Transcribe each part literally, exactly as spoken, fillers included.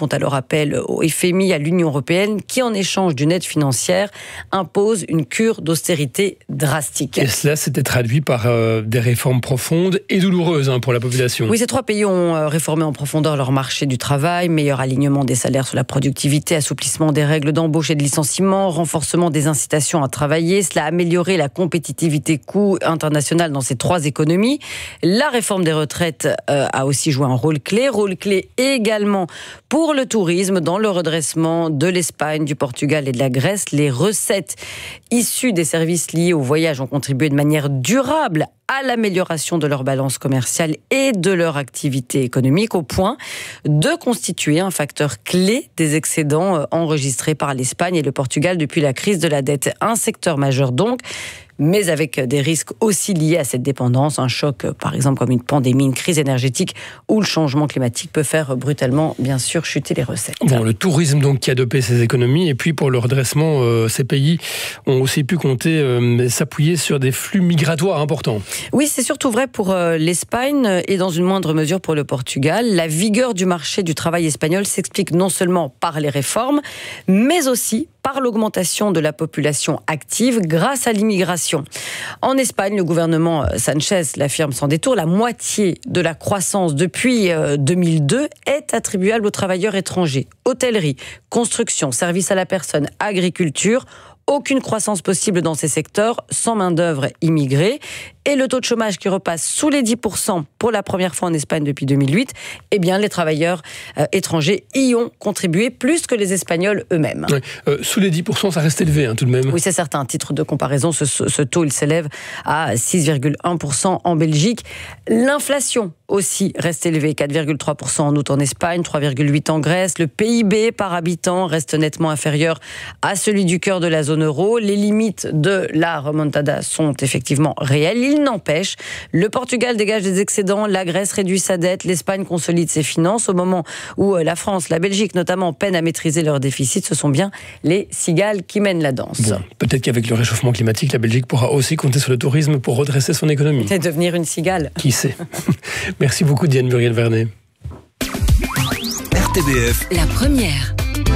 font alors appel au F M I, à l'Union européenne, qui en échange d'une aide financière impose une cure d'austérité drastique. Et cela s'était traduit par euh, des réformes profondes et douloureuses hein, pour la population. Oui, ces trois pays ont euh, réformé en profondeur leur marché du travail, meilleur alignement des salaires sur la productivité, assouplissement des règles d'embauche et de licenciement, renforcement des incitations à travailler. Cela a amélioré la compétitivité coût internationale dans ces trois économies. La réforme des retraites euh, a aussi joué un rôle clé, rôle clé également pour le tourisme dans le redressement de l'Espagne, du Portugal et de la Grèce. Les recettes issues des services liés au voyage ont contribué de manière durable à l'amélioration de leur balance commerciale et de leur activité économique, au point de constituer un facteur clé des excédents enregistrés par l'Espagne et le Portugal depuis la crise de la dette. Un secteur majeur donc, mais avec des risques aussi liés à cette dépendance, un choc par exemple comme une pandémie, une crise énergétique ou le changement climatique peut faire brutalement bien sûr chuter les recettes. Bon, le tourisme donc qui a dopé ces économies, et puis pour le redressement, euh, ces pays ont aussi pu compter euh, s'appuyer sur des flux migratoires importants. Oui, c'est surtout vrai pour euh, l'Espagne et dans une moindre mesure pour le Portugal. La vigueur du marché du travail espagnol s'explique non seulement par les réformes, mais aussi par l'augmentation de la population active grâce à l'immigration. En Espagne, le gouvernement Sanchez l'affirme sans détour, la moitié de la croissance depuis deux mille deux est attribuable aux travailleurs étrangers. Hôtellerie, construction, services à la personne, agriculture. Aucune croissance possible dans ces secteurs sans main-d'œuvre immigrée. Et le taux de chômage qui repasse sous les dix pour cent pour la première fois en Espagne depuis deux mille huit, eh bien, les travailleurs euh, étrangers y ont contribué plus que les Espagnols eux-mêmes. Ouais, euh, sous les dix pour cent, ça reste élevé hein, tout de même. Oui, c'est certain. À titre de comparaison, ce, ce taux il s'élève à six virgule un pour cent en Belgique. L'inflation aussi reste élevée, quatre virgule trois pour cent en août en Espagne, trois virgule huit pour cent en Grèce. Le P I B par habitant reste nettement inférieur à celui du cœur de la zone euro. Les limites de la remontada sont effectivement réelles. Il n'empêche, le Portugal dégage des excédents, la Grèce réduit sa dette, l'Espagne consolide ses finances. Au moment où la France, la Belgique notamment, peinent à maîtriser leur déficit, ce sont bien les cigales qui mènent la danse. Bon, peut-être qu'avec le réchauffement climatique, la Belgique pourra aussi compter sur le tourisme pour redresser son économie. Et devenir une cigale. Qui sait. Merci beaucoup Diane Muriel-Vernet. R T B F. La première.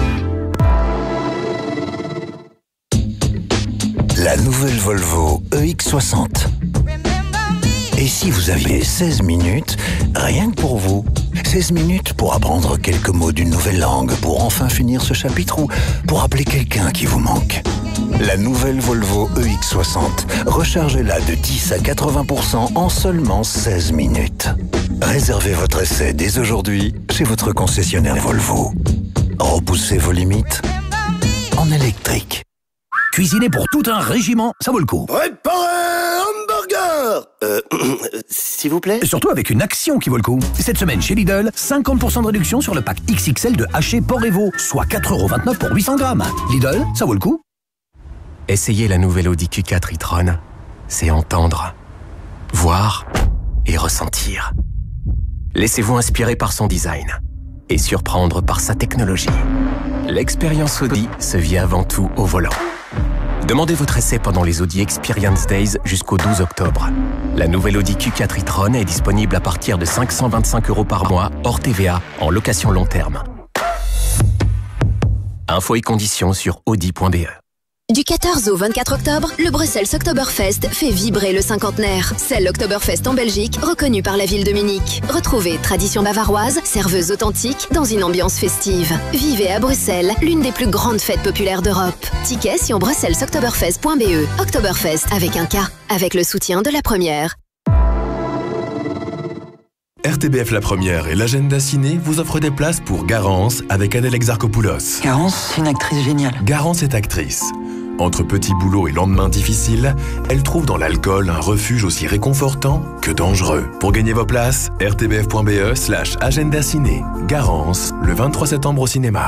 La nouvelle Volvo E X soixante. Et si vous aviez seize minutes, rien que pour vous, seize minutes pour apprendre quelques mots d'une nouvelle langue, pour enfin finir ce chapitre ou pour appeler quelqu'un qui vous manque. La nouvelle Volvo E X soixante, rechargez-la de dix à quatre-vingts pour cent en seulement seize minutes. Réservez votre essai dès aujourd'hui chez votre concessionnaire Volvo. Repoussez vos limites en électrique. Cuisiner pour tout un régiment, ça vaut le coup. Préparez hamburger Euh, s'il vous plaît. Surtout avec une action qui vaut le coup. Cette semaine chez Lidl, cinquante pour cent de réduction sur le pack X X L de haché porc et veau, soit quatre euros vingt-neuf pour huit cents grammes. Lidl, ça vaut le coup. Essayez la nouvelle Audi Q quatre e-tron. C'est entendre, voir et ressentir. Laissez-vous inspirer par son design et surprendre par sa technologie. L'expérience Audi se vit avant tout au volant. Demandez votre essai pendant les Audi Experience Days jusqu'au douze octobre. La nouvelle Audi Q quatre e-tron est disponible à partir de cinq cent vingt-cinq euros par mois, hors T V A, en location long terme. Infos et conditions sur audi point b e. Du quatorze au vingt-quatre octobre, le Bruxelles Oktoberfest fait vibrer le cinquantenaire. C'est l'Oktoberfest en Belgique, reconnu par la ville de Munich. Retrouvez tradition bavaroise, serveuse authentique, dans une ambiance festive. Vivez à Bruxelles, l'une des plus grandes fêtes populaires d'Europe. Tickets sur bruxelles oktoberfest point b e. Oktoberfest avec un K, avec le soutien de la première. R T B F La Première et l'agenda ciné vous offrent des places pour Garance avec Adèle Exarchopoulos. Garance, c'est une actrice géniale. Garance est actrice. Entre petits boulots et lendemains difficiles, elle trouve dans l'alcool un refuge aussi réconfortant que dangereux. Pour gagner vos places, r t b f point b e slash agenda ciné. Garance, le vingt-trois septembre au cinéma.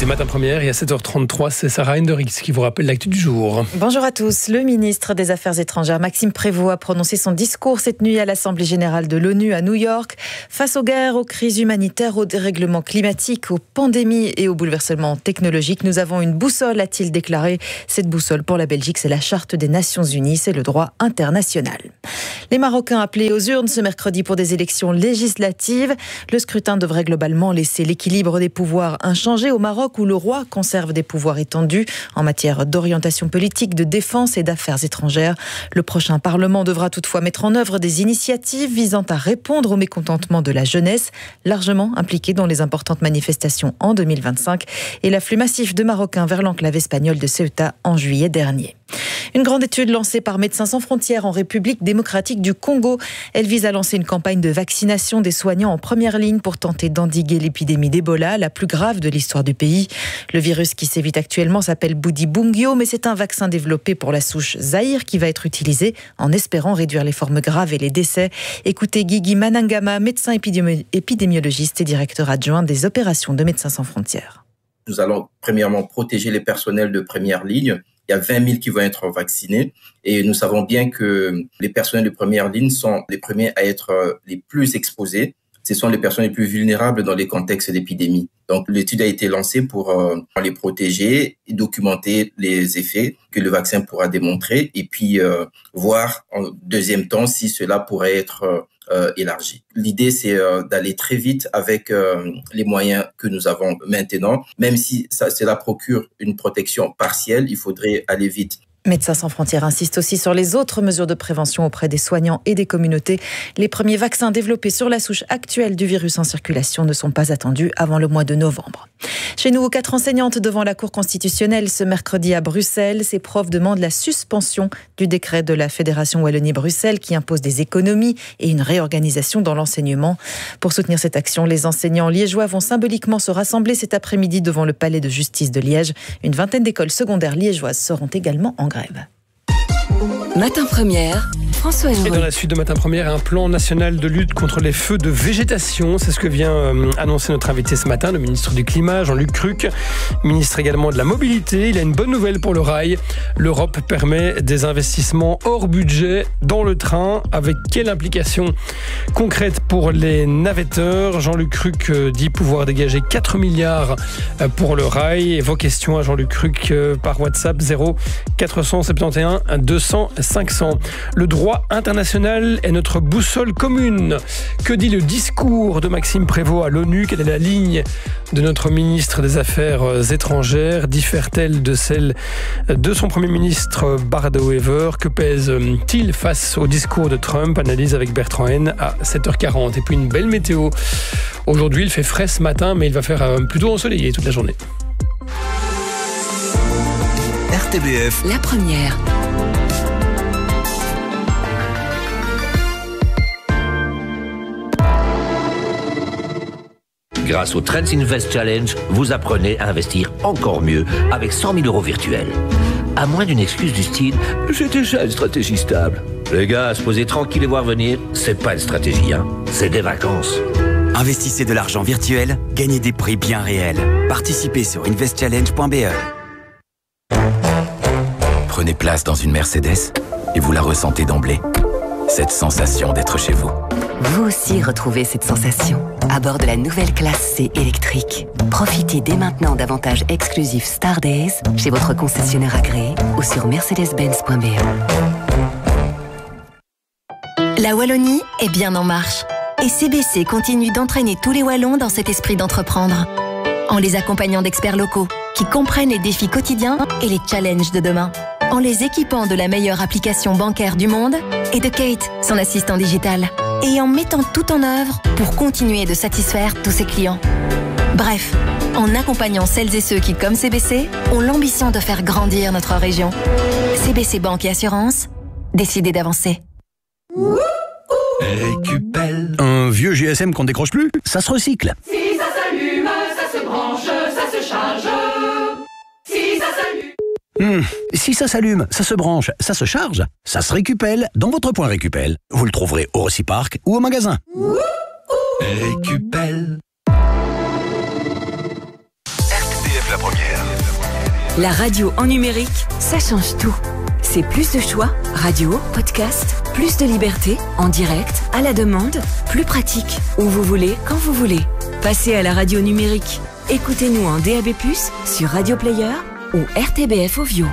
Matin Première et à sept heures trente-trois, c'est Sarah Hendricks qui vous rappelle l'actu du jour. Bonjour à tous. Le ministre des Affaires étrangères, Maxime Prévost, a prononcé son discours cette nuit à l'Assemblée générale de l'ONU à New York. Face aux guerres, aux crises humanitaires, aux dérèglements climatiques, aux pandémies et aux bouleversements technologiques, nous avons une boussole, a-t-il déclaré. Cette boussole pour la Belgique, c'est la Charte des Nations Unies, c'est le droit international. Les Marocains appelés aux urnes ce mercredi pour des élections législatives. Le scrutin devrait globalement laisser l'équilibre des pouvoirs inchangé au Maroc où le roi conserve des pouvoirs étendus en matière d'orientation politique, de défense et d'affaires étrangères. Le prochain Parlement devra toutefois mettre en œuvre des initiatives visant à répondre au mécontentement de la jeunesse, largement impliquée dans les importantes manifestations en deux mille vingt-cinq et l'afflux massif de Marocains vers l'enclave espagnole de Ceuta en juillet dernier. Une grande étude lancée par Médecins sans frontières en République démocratique du Congo. Elle vise à lancer une campagne de vaccination des soignants en première ligne pour tenter d'endiguer l'épidémie d'Ebola, la plus grave de l'histoire du pays. Le virus qui sévit actuellement s'appelle Bundibugyo, mais c'est un vaccin développé pour la souche Zaïre qui va être utilisé en espérant réduire les formes graves et les décès. Écoutez Guigui Manangama, médecin épidémi- épidémiologiste et directeur adjoint des opérations de Médecins sans frontières. Nous allons premièrement protéger les personnels de première ligne. Il y a vingt mille qui vont être vaccinés et nous savons bien que les personnels de première ligne sont les premiers à être les plus exposés. Ce sont les personnes les plus vulnérables dans les contextes d'épidémie. Donc l'étude a été lancée pour euh, les protéger et documenter les effets que le vaccin pourra démontrer et puis euh, voir en deuxième temps si cela pourrait être euh, Euh, élargi. L'idée, c'est euh, d'aller très vite avec euh, les moyens que nous avons maintenant. Même si ça, cela procure une protection partielle, il faudrait aller vite. Médecins sans frontières insiste aussi sur les autres mesures de prévention auprès des soignants et des communautés. Les premiers vaccins développés sur la souche actuelle du virus en circulation ne sont pas attendus avant le mois de novembre. Chez nous, quatre enseignantes devant la Cour constitutionnelle ce mercredi à Bruxelles. Ces profs demandent la suspension du décret de la Fédération Wallonie-Bruxelles qui impose des économies et une réorganisation dans l'enseignement. Pour soutenir cette action, les enseignants liégeois vont symboliquement se rassembler cet après-midi devant le palais de justice de Liège. Une vingtaine d'écoles secondaires liégeoises seront également en grève. Matin Première, François Héroux. Et dans la suite de Matin Première, un plan national de lutte contre les feux de végétation. C'est ce que vient euh, annoncer notre invité ce matin, le ministre du Climat, Jean-Luc Cruc, ministre également de la Mobilité. Il a une bonne nouvelle pour le rail. L'Europe permet des investissements hors budget dans le train. Avec quelle implication concrète pour les navetteurs? Jean-Luc Cruc dit pouvoir dégager quatre milliards pour le rail. Et vos questions à Jean-Luc Cruc par WhatsApp zéro quatre cent soixante et onze deux cents cinq cents. Le droit international est notre boussole commune. Que dit le discours de Maxime Prévost à l'ONU? Quelle est la ligne de notre ministre des Affaires étrangères? Diffère-t-elle de celle de son Premier ministre Bardo Wever? Que pèse-t-il face au discours de Trump? Analyse avec Bertrand Haine à sept heures quarante. Et puis une belle météo. Aujourd'hui, il fait frais ce matin, mais il va faire plutôt ensoleillé toute la journée. R T B F. La première. Grâce au Trends Invest Challenge, vous apprenez à investir encore mieux avec cent mille euros virtuels. À moins d'une excuse du style « j'ai déjà une stratégie stable ». Les gars, se poser tranquille et voir venir, c'est pas une stratégie, hein, c'est des vacances. Investissez de l'argent virtuel, gagnez des prix bien réels. Participez sur invest challenge point b e. Prenez place dans une Mercedes et vous la ressentez d'emblée. Cette sensation d'être chez vous. Vous aussi retrouvez cette sensation à bord de la nouvelle classe C électrique. Profitez dès maintenant d'avantages exclusifs Star Days chez votre concessionnaire agréé ou sur mercedes benz point b e. La Wallonie est bien en marche. Et C B C continue d'entraîner tous les Wallons dans cet esprit d'entreprendre. En les accompagnant d'experts locaux qui comprennent les défis quotidiens et les challenges de demain. En les équipant de la meilleure application bancaire du monde et de Kate, son assistant digital. Et en mettant tout en œuvre pour continuer de satisfaire tous ses clients. Bref, en accompagnant celles et ceux qui, comme C B C, ont l'ambition de faire grandir notre région. C B C Banque et Assurance, décidez d'avancer. Récupelle. Un vieux G S M qu'on décroche plus, ça se recycle. Si ça s'allume, ça se branche, ça se charge. Si ça s'allume. Hum, si ça s'allume, ça se branche, ça se charge, ça se récupelle dans votre point Récupelle. Vous le trouverez au Reciparc ou au magasin. Récupelle. R T B F la première. La radio en numérique, ça change tout. C'est plus de choix, radio, podcast, plus de liberté, en direct, à la demande, plus pratique, où vous voulez, quand vous voulez. Passez à la radio numérique. Écoutez-nous en D A B plus, sur Radio Player ou R T B F Ovio.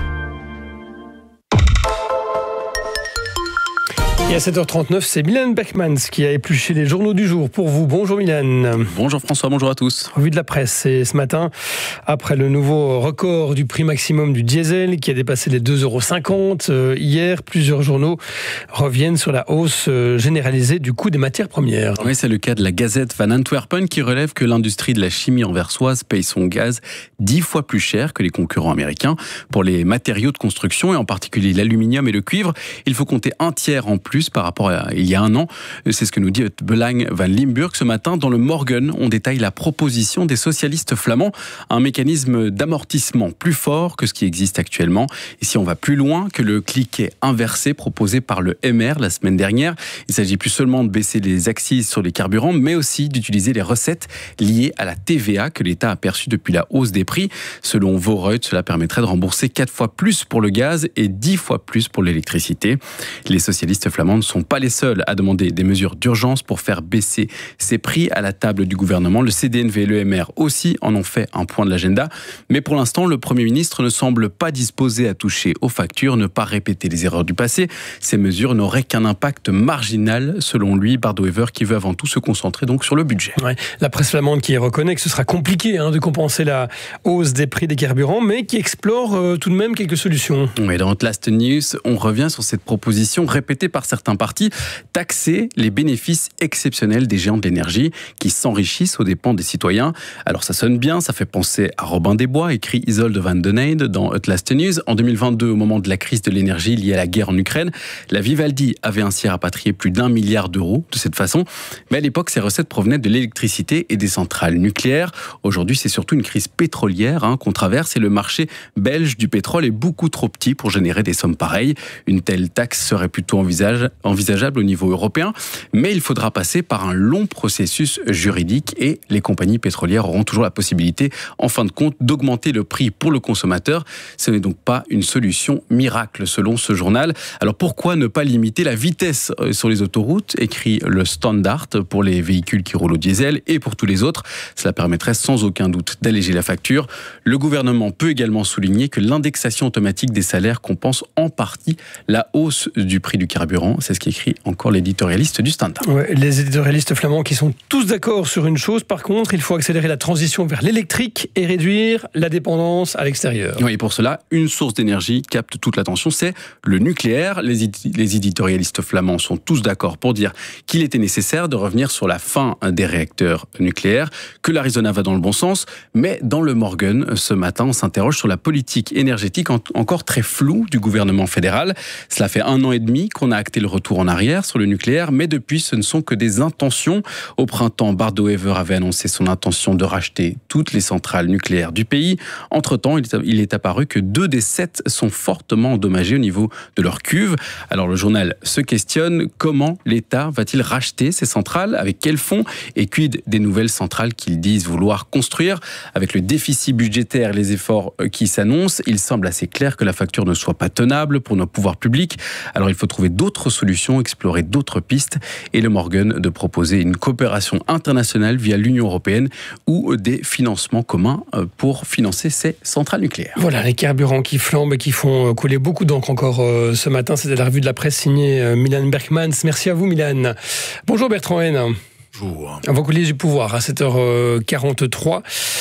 Et à sept heures trente-neuf, c'est Milan Beckmans qui a épluché les journaux du jour pour vous. Bonjour Milan. Bonjour François, bonjour à tous. Revue de la presse, et ce matin, après le nouveau record du prix maximum du diesel qui a dépassé les deux euros cinquante, euh, hier, plusieurs journaux reviennent sur la hausse euh, généralisée du coût des matières premières. Oui, c'est le cas de la Gazette van Antwerpen qui relève que l'industrie de la chimie anversoise paye son gaz dix fois plus cher que les concurrents américains. Pour les matériaux de construction, et en particulier l'aluminium et le cuivre, il faut compter un tiers en plus par rapport à il y a un an. C'est ce que nous dit Belang van Limburg ce matin. Dans le Morgen, on détaille la proposition des socialistes flamands, un mécanisme d'amortissement plus fort que ce qui existe actuellement. Et si on va plus loin que le cliquet inversé proposé par le M R la semaine dernière, il s'agit plus seulement de baisser les accises sur les carburants, mais aussi d'utiliser les recettes liées à la T V A que l'État a perçue depuis la hausse des prix. Selon Voreut, cela permettrait de rembourser quatre fois plus pour le gaz et dix fois plus pour l'électricité. Les socialistes flamands ne sont pas les seuls à demander des mesures d'urgence pour faire baisser ces prix à la table du gouvernement. Le C D N V et le M R aussi en ont fait un point de l'agenda. Mais pour l'instant, le Premier ministre ne semble pas disposé à toucher aux factures, ne pas répéter les erreurs du passé. Ces mesures n'auraient qu'un impact marginal, selon lui, Bart De Wever, qui veut avant tout se concentrer donc sur le budget. Ouais, la presse flamande qui reconnaît que ce sera compliqué hein, de compenser la hausse des prix des carburants, mais qui explore euh, tout de même quelques solutions. Oui, dans Last News, on revient sur cette proposition répétée par certains partis, taxer les bénéfices exceptionnels des géants de l'énergie qui s'enrichissent aux dépens des citoyens. Alors ça sonne bien, ça fait penser à Robin des Bois, écrit Isolde van den Eyde dans Last News. En deux mille vingt-deux, au moment de la crise de l'énergie liée à la guerre en Ukraine, la Vivaldi avait ainsi rapatrié plus d'un milliard d'euros de cette façon. Mais à l'époque, ces recettes provenaient de l'électricité et des centrales nucléaires. Aujourd'hui, c'est surtout une crise pétrolière hein, qu'on traverse et le marché belge du pétrole est beaucoup trop petit pour générer des sommes pareilles. Une telle taxe serait plutôt envisage, envisageable au niveau européen, mais il faudra passer par un long processus juridique et les compagnies pétrolières auront toujours la possibilité, en fin de compte, d'augmenter le prix pour le consommateur. Ce n'est donc pas une solution miracle, selon ce journal. Alors pourquoi ne pas limiter la vitesse sur les autoroutes, écrit le Standard, pour les véhicules qui roulent au diesel et pour tous les autres. Cela permettrait sans aucun doute d'alléger la facture. Le gouvernement peut également souligner que l'indexation automatique des salaires compense en partie la hausse du prix du carburant. C'est ce qu'écrit encore l'éditorialiste du Standard. Ouais, les éditorialistes flamands qui sont tous d'accord sur une chose, par contre, il faut accélérer la transition vers l'électrique et réduire la dépendance à l'extérieur. Oui, et pour cela, une source d'énergie capte toute l'attention, c'est le nucléaire. Les, éd- les éditorialistes flamands sont tous d'accord pour dire qu'il était nécessaire de revenir sur la fin des réacteurs nucléaires, que l'Arizona va dans le bon sens, mais dans le Morgen, ce matin, on s'interroge sur la politique énergétique en- encore très floue du gouvernement fédéral. Cela fait un an et demi qu'on a acté le retour en arrière sur le nucléaire, mais depuis, ce ne sont que des intentions. Au printemps, Bart De Wever avait annoncé son intention de racheter toutes les centrales nucléaires du pays. Entre-temps, il est apparu que deux des sept sont fortement endommagées au niveau de leur cuve. Alors le journal se questionne, comment l'État va-t-il racheter ces centrales? Avec quels fonds? Et quid des nouvelles centrales qu'ils disent vouloir construire? Avec le déficit budgétaire et les efforts qui s'annoncent, il semble assez clair que la facture ne soit pas tenable pour nos pouvoirs publics. Alors il faut trouver d'autres solutions, explorer d'autres pistes, et le Morgen de proposer une coopération internationale via l'Union européenne ou des financements communs pour financer ces centrales nucléaires. Voilà, les carburants qui flambent et qui font couler beaucoup d'encre encore ce matin. C'était la revue de la presse signée Milan Beckmans. Merci à vous Milan. Bonjour Bertrand Haine. Bonjour. On va couler du pouvoir à sept heures quarante-trois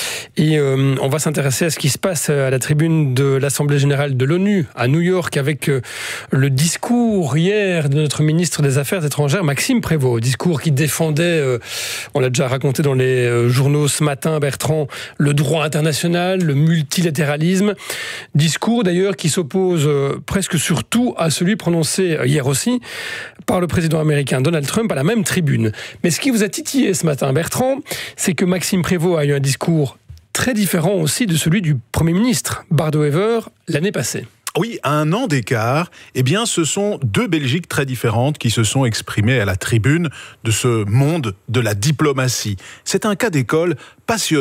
et euh, on va s'intéresser à ce qui se passe à la tribune de l'Assemblée générale de l'ONU à New York avec euh, le discours hier de notre ministre des Affaires étrangères Maxime Prévost. Discours qui défendait, euh, on l'a déjà raconté dans les euh, journaux ce matin Bertrand, le droit international, le multilatéralisme. Discours d'ailleurs qui s'oppose euh, presque surtout à celui prononcé hier aussi par le président américain Donald Trump à la même tribune. Mais ce qui vous a titillé ce matin, Bertrand, c'est que Maxime Prévost a eu un discours très différent aussi de celui du Premier ministre, Bart De Wever, l'année passée. Oui, à un an d'écart, eh bien, ce sont deux Belgiques très différentes qui se sont exprimées à la tribune de ce monde de la diplomatie. C'est un cas d'école passionnant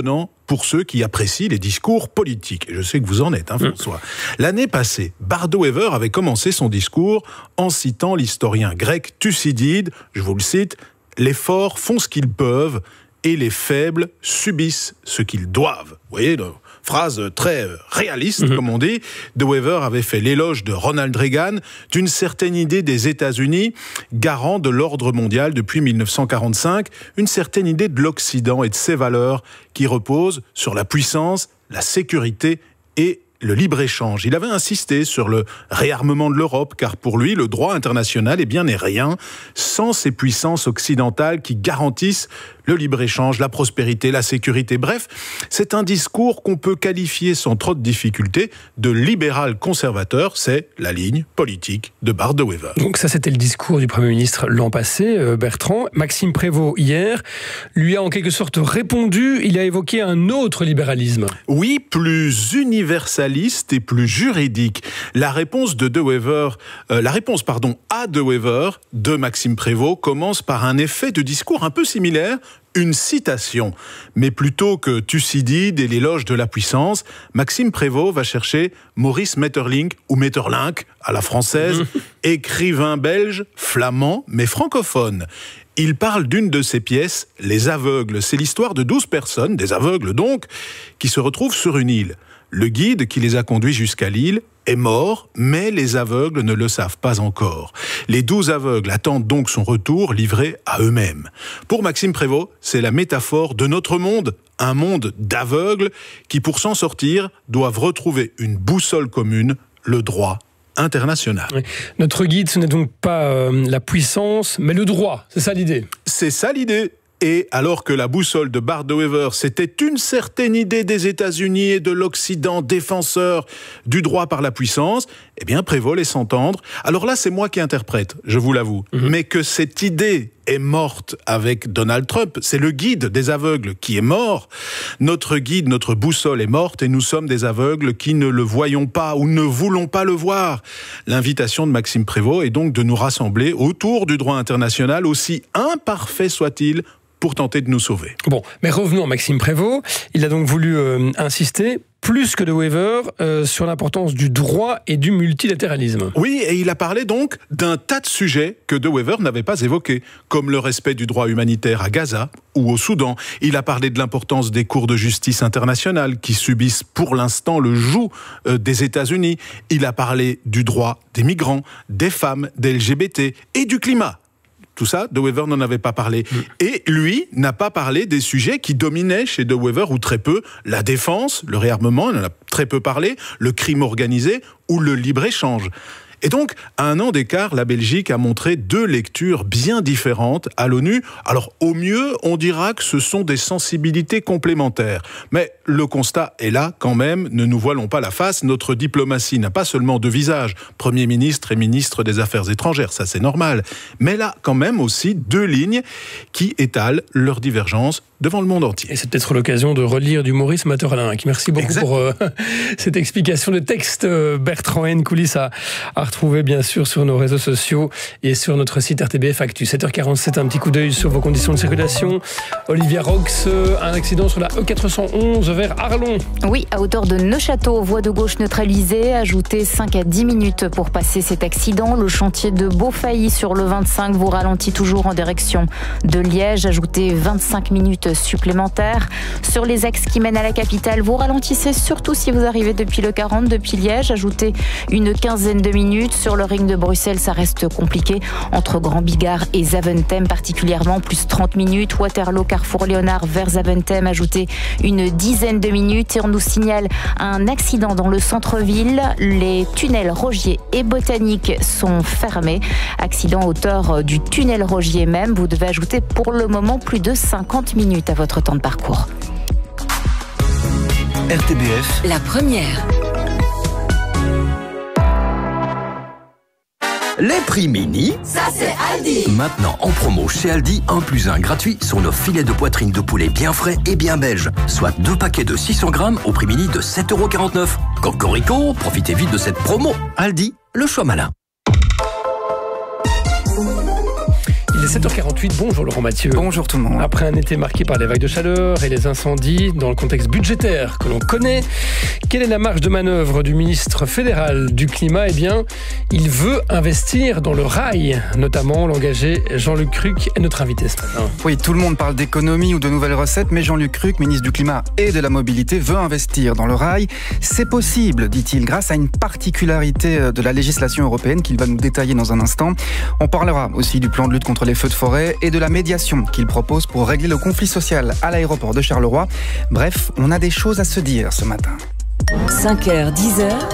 pour ceux qui apprécient les discours politiques. Et je sais que vous en êtes, hein, François. Mmh. L'année passée, Bardo-Wever avait commencé son discours en citant l'historien grec Thucydide. Je vous le cite, « Les forts font ce qu'ils peuvent et les faibles subissent ce qu'ils doivent ». Vous voyez, le... phrase très réaliste, mmh. comme on dit. De Wever avait fait l'éloge de Ronald Reagan, d'une certaine idée des États-Unis, garant de l'ordre mondial depuis mille neuf cent quarante-cinq, une certaine idée de l'Occident et de ses valeurs qui reposent sur la puissance, la sécurité et le libre-échange. Il avait insisté sur le réarmement de l'Europe, car pour lui, le droit international eh bien, n'est rien sans ces puissances occidentales qui garantissent le libre-échange, la prospérité, la sécurité. Bref, c'est un discours qu'on peut qualifier sans trop de difficulté de libéral-conservateur. C'est la ligne politique de Bardo-Wever. Donc ça, c'était le discours du Premier ministre l'an passé, Bertrand. Maxime Prévost, hier, lui a en quelque sorte répondu. Il a évoqué un autre libéralisme. Oui, plus universaliste et plus juridique. La réponse de De Wever, euh, la réponse, pardon, à De Wever de Maxime Prévost commence par un effet de discours un peu similaire, une citation. Mais plutôt que Thucydide et l'éloge de la puissance, Maxime Prévost va chercher Maurice Maeterlinck, ou Maeterlinck à la française, écrivain belge, flamand, mais francophone. Il parle d'une de ses pièces, Les Aveugles. C'est l'histoire de douze personnes, des aveugles donc, qui se retrouvent sur une île. Le guide qui les a conduits jusqu'à l'île est mort, mais les aveugles ne le savent pas encore. Les douze aveugles attendent donc son retour, livré à eux-mêmes. Pour Maxime Prévost, c'est la métaphore de notre monde, un monde d'aveugles qui, pour s'en sortir, doivent retrouver une boussole commune, le droit international. Oui. Notre guide, ce n'est donc pas euh, la puissance, mais le droit. C'est ça l'idée. C'est ça l'idée. Et alors que la boussole de Bardo-Wever, c'était une certaine idée des États-Unis et de l'Occident défenseur du droit par la puissance, eh bien Prévost laisse entendre. Alors là, c'est moi qui interprète, je vous l'avoue. Mmh. Mais que cette idée est morte avec Donald Trump, c'est le guide des aveugles qui est mort. Notre guide, notre boussole est morte et nous sommes des aveugles qui ne le voyons pas ou ne voulons pas le voir. L'invitation de Maxime Prévost est donc de nous rassembler autour du droit international, aussi imparfait soit-il, pour tenter de nous sauver. Bon, mais revenons à Maxime Prévost. Il a donc voulu euh, insister, plus que De Wever, euh, sur l'importance du droit et du multilatéralisme. Oui, et il a parlé donc d'un tas de sujets que De Wever n'avait pas évoqués, comme le respect du droit humanitaire à Gaza ou au Soudan. Il a parlé de l'importance des cours de justice internationale qui subissent pour l'instant le joug euh, des États-Unis. Il a parlé du droit des migrants, des femmes, des L G B T et du climat. Tout ça, De Wever n'en avait pas parlé. Mmh. Et lui n'a pas parlé des sujets qui dominaient chez De Wever, ou très peu, la défense, le réarmement, il en a très peu parlé, le crime organisé ou le libre-échange. Et donc, à un an d'écart, la Belgique a montré deux lectures bien différentes à l'ONU. Alors, au mieux, on dira que ce sont des sensibilités complémentaires. Mais le constat est là quand même, ne nous voilons pas la face, notre diplomatie n'a pas seulement deux visages, Premier ministre et ministre des Affaires étrangères, ça c'est normal, mais elle a quand même aussi deux lignes qui étalent leurs divergences devant le monde entier. Et c'est peut-être l'occasion de relire du Maurice Maeterlinck. Merci beaucoup exact. pour euh, cette explication de texte. Bertrand Haine, coulisses à, à retrouver bien sûr sur nos réseaux sociaux et sur notre site R T B F Actu. sept heures quarante-sept, un petit coup d'œil sur vos conditions de circulation. Olivia Rox, un accident sur la E quatre cent onze vers Arlon. Oui, à hauteur de Neufchâteau, voie de gauche neutralisée. Ajoutez cinq à dix minutes pour passer cet accident. Le chantier de Beaufailly sur le vingt-cinq vous ralentit toujours en direction de Liège. Ajoutez vingt-cinq minutes supplémentaires. Sur les axes qui mènent à la capitale, vous ralentissez surtout si vous arrivez depuis le quarante, depuis Liège. Ajoutez une quinzaine de minutes. Sur le ring de Bruxelles, ça reste compliqué. Entre Grand Bigard et Zaventem particulièrement, plus trente minutes. Waterloo, Carrefour Léonard vers Zaventem, ajoutez une dizaine de minutes. Et on nous signale un accident dans le centre-ville. Les tunnels Rogier et Botanique sont fermés. Accident à hauteur du tunnel Rogier même. Vous devez ajouter pour le moment plus de cinquante minutes à votre temps de parcours. R T B F, la première. Les prix mini, ça c'est Aldi. Maintenant en promo chez Aldi, un plus un gratuit sur nos filets de poitrine de poulet bien frais et bien belges. Soit deux paquets de six cents grammes au prix mini de sept euros quarante-neuf. Cocorico, profitez vite de cette promo. Aldi, le choix malin. Il Il est sept heures quarante-huit, bonjour Laurent Mathieu. Bonjour tout le monde. Après un été marqué par les vagues de chaleur et les incendies, dans le contexte budgétaire que l'on connaît, quelle est la marge de manœuvre du ministre fédéral du Climat ? Eh bien, il veut investir dans le rail, notamment l'engagé Jean-Luc Cruc est notre invité ce matin. Oui, tout le monde parle d'économie ou de nouvelles recettes, mais Jean-Luc Cruc, ministre du Climat et de la Mobilité, veut investir dans le rail. C'est possible, dit-il, grâce à une particularité de la législation européenne qu'il va nous détailler dans un instant. On parlera aussi du plan de lutte contre les feux de forêt et de la médiation qu'il propose pour régler le conflit social à l'aéroport de Charleroi. Bref, on a des choses à se dire ce matin. cinq heures, dix heures.